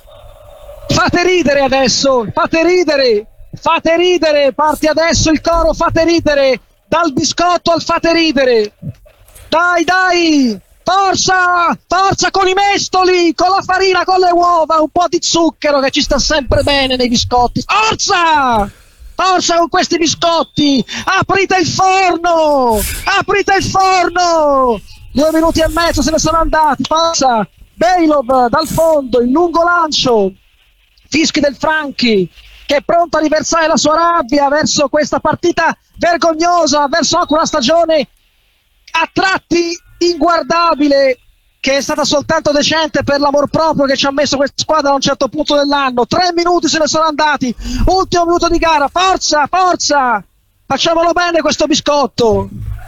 Fate ridere adesso, fate ridere, fate ridere, parte adesso il coro, fate ridere, dal biscotto al fate ridere. Dai, dai, forza, forza con i mestoli, con la farina, con le uova, un po' di zucchero che ci sta sempre bene nei biscotti. Forza! Forza con questi biscotti! Aprite il forno! Aprite il forno! Due minuti e mezzo se ne sono andati. Forza! Bejlov dal fondo, il lungo lancio. Fischi del Franchi che è pronto a riversare la sua rabbia verso questa partita vergognosa, verso anche una stagione a tratti inguardabile, che è stata soltanto decente per l'amor proprio che ci ha messo questa squadra a un certo punto dell'anno. Tre minuti se ne sono andati, ultimo minuto di gara. Forza, forza, facciamolo bene questo biscotto.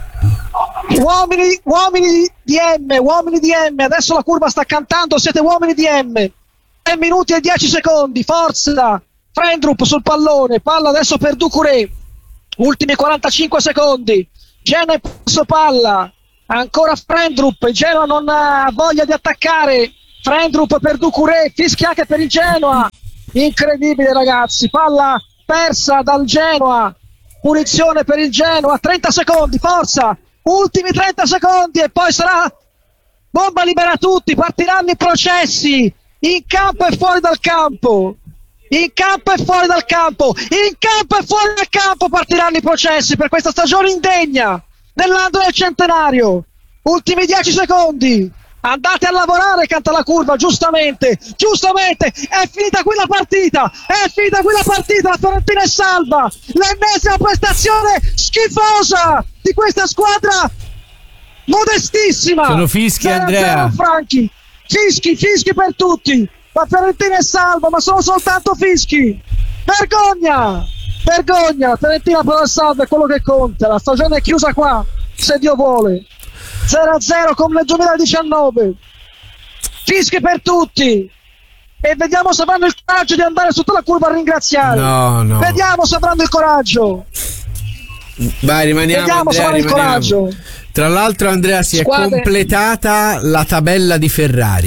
Uomini, uomini di M, uomini di M, adesso la curva sta cantando, siete uomini di M. tre minuti e dieci secondi, forza. Frendrup sul pallone, palla adesso per Doucouré, ultimi quarantacinque secondi. Genoa in passo palla, ancora Frendrup, il Genoa non ha voglia di attaccare. Frendrup per Doucouré, fischia anche per il Genoa. Incredibile ragazzi, palla persa dal Genoa, punizione per il Genoa. Trenta secondi, forza, ultimi trenta secondi e poi sarà bomba libera tutti, partiranno i processi in campo e fuori dal campo. In campo e fuori dal campo, in campo e fuori dal campo partiranno i processi per questa stagione indegna nell'anno del centenario. Ultimi dieci secondi, andate a lavorare, canta la curva, giustamente, giustamente, è finita qui la partita, è finita qui la partita, la Fiorentina è salva, l'ennesima prestazione schifosa di questa squadra modestissima. Sono fischi, Andrea. Franchi, fischi, fischi per tutti. La Fiorentina è salva, ma sono soltanto fischi. Vergogna! Vergogna! La Fiorentina però è salva, è quello che conta. La stagione è chiusa qua, se Dio vuole. zero a zero come nel duemiladiciannove. Fischi per tutti. E vediamo se avranno il coraggio di andare sotto la curva a ringraziare. No, no. Vediamo se avranno il coraggio. Vai, rimaniamo, Vediamo Andrea, se avranno il rimaniamo. coraggio. Tra l'altro, Andrea, si Squadre. è completata la tabella di Ferrari.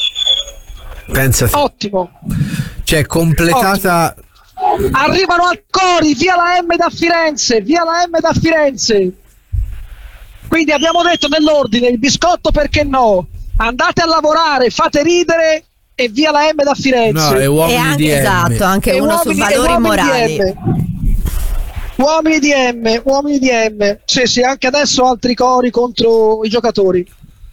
Pensate. Ottimo. Cioè, completata. Ottimo. Arrivano al Cori, via la M da Firenze, via la M da Firenze. Quindi abbiamo detto nell'ordine il biscotto, perché no? Andate a lavorare, fate ridere e via la M da Firenze. No, e uomini E anche, di M. esatto, anche E uno uomini- su e valori uomini morali. di M. Uomini di M, uomini di M. Sì, sì, anche adesso altri cori contro i giocatori.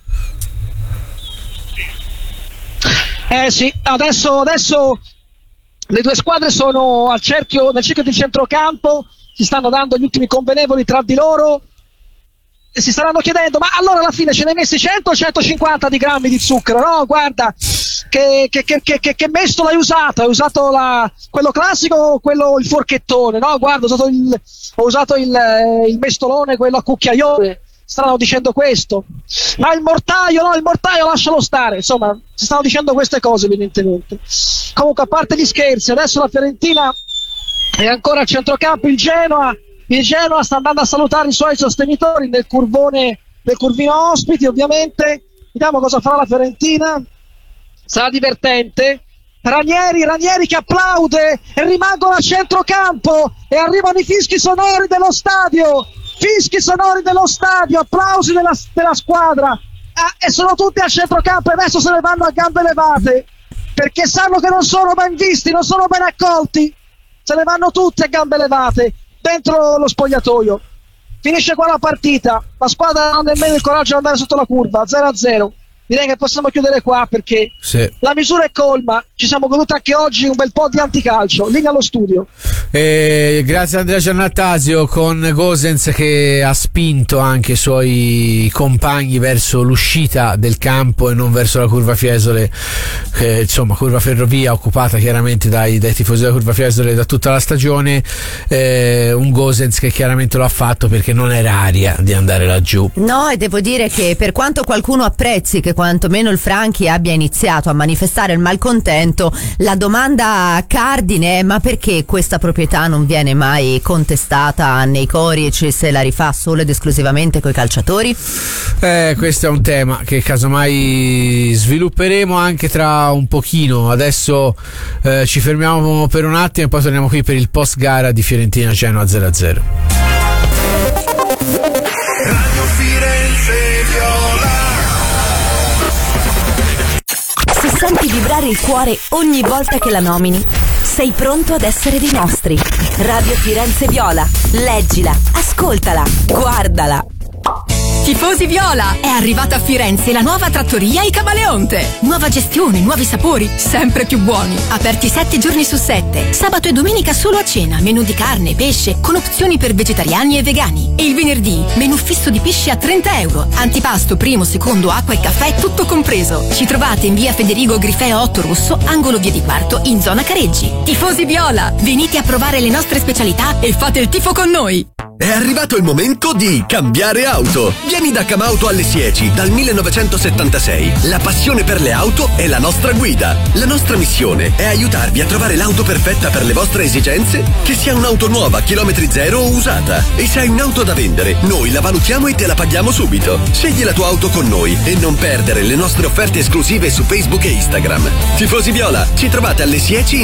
Eh sì, adesso, adesso le due squadre sono al cerchio, nel cerchio di centrocampo, si stanno dando gli ultimi convenevoli tra di loro e si staranno chiedendo: ma allora alla fine ce ne hai messi cento o centocinquanta di grammi di zucchero? No, guarda, che, che, che, che, che mestolo hai usato? Hai usato la, quello classico o quello, il forchettone? No, guarda, ho usato il, ho usato il, il mestolone, quello a cucchiaione. Stanno dicendo questo, ma il mortaio, no, il mortaio lascialo stare. Insomma, si stanno dicendo queste cose evidentemente. Comunque, a parte gli scherzi, adesso la Fiorentina è ancora a centrocampo. Il Genoa, il Genoa sta andando a salutare i suoi sostenitori nel curvone, nel curvino ospiti, ovviamente. Vediamo cosa farà la Fiorentina. Sarà divertente. Ranieri, Ranieri che applaude e rimangono a centrocampo e arrivano i fischi sonori dello stadio. Fischi sonori dello stadio, applausi della, della squadra, ah, e sono tutti a centrocampo e adesso se ne vanno a gambe levate perché sanno che non sono ben visti, non sono ben accolti. Se ne vanno tutti a gambe levate dentro lo spogliatoio. Finisce qua la partita, la squadra non ha nemmeno il coraggio di andare sotto la curva. Zero a zero. Direi che possiamo chiudere qua perché Sì. la misura è colma. Ci siamo goduti anche oggi un bel po' di anticalcio. Linea allo studio. Eh, grazie a Andrea Giannattasio, con Gosens che ha spinto anche i suoi compagni verso l'uscita del campo e non verso la curva Fiesole, eh, insomma curva Ferrovia occupata chiaramente dai, dai tifosi della curva Fiesole da tutta la stagione. Eh, un Gosens che chiaramente lo ha fatto perché non era aria di andare laggiù. No, e devo dire che per quanto qualcuno apprezzi che quantomeno il Franchi abbia iniziato a manifestare il malcontento, la domanda cardine è: ma perché questa proprietà non viene mai contestata nei cori e ci se la rifà solo ed esclusivamente coi calciatori? Eh, questo è un tema che casomai svilupperemo anche tra un pochino. Adesso eh, ci fermiamo per un attimo e poi torniamo qui per il post gara di Fiorentina Genoa zero a zero. Radio Firenze Viola. Se senti vibrare il cuore ogni volta che la nomini, sei pronto ad essere dei nostri. Radio Firenze Viola. Leggila, ascoltala, guardala. Tifosi Viola, è arrivata a Firenze la nuova trattoria I Camaleonte. Nuova gestione, nuovi sapori, sempre più buoni. Aperti sette giorni su sette. Sabato e domenica solo a cena, menù di carne, pesce, con opzioni per vegetariani e vegani. E il venerdì, menù fisso di pesce a trenta euro. Antipasto, primo, secondo, acqua e caffè, tutto compreso. Ci trovate in via Federico Grifeo otto Rosso, angolo via di Quarto, in zona Careggi. Tifosi Viola, venite a provare le nostre specialità e fate il tifo con noi. È arrivato il momento di cambiare auto. Vieni da Camauto alle Sieci dal millenovecentosettantasei. La passione per le auto è la nostra guida. La nostra missione è aiutarvi a trovare l'auto perfetta per le vostre esigenze, che sia un'auto nuova, chilometri zero o usata. E se hai un'auto da vendere, noi la valutiamo e te la paghiamo subito. Scegli la tua auto con noi e non perdere le nostre offerte esclusive su Facebook e Instagram. Tifosi Viola, ci trovate alle Sieci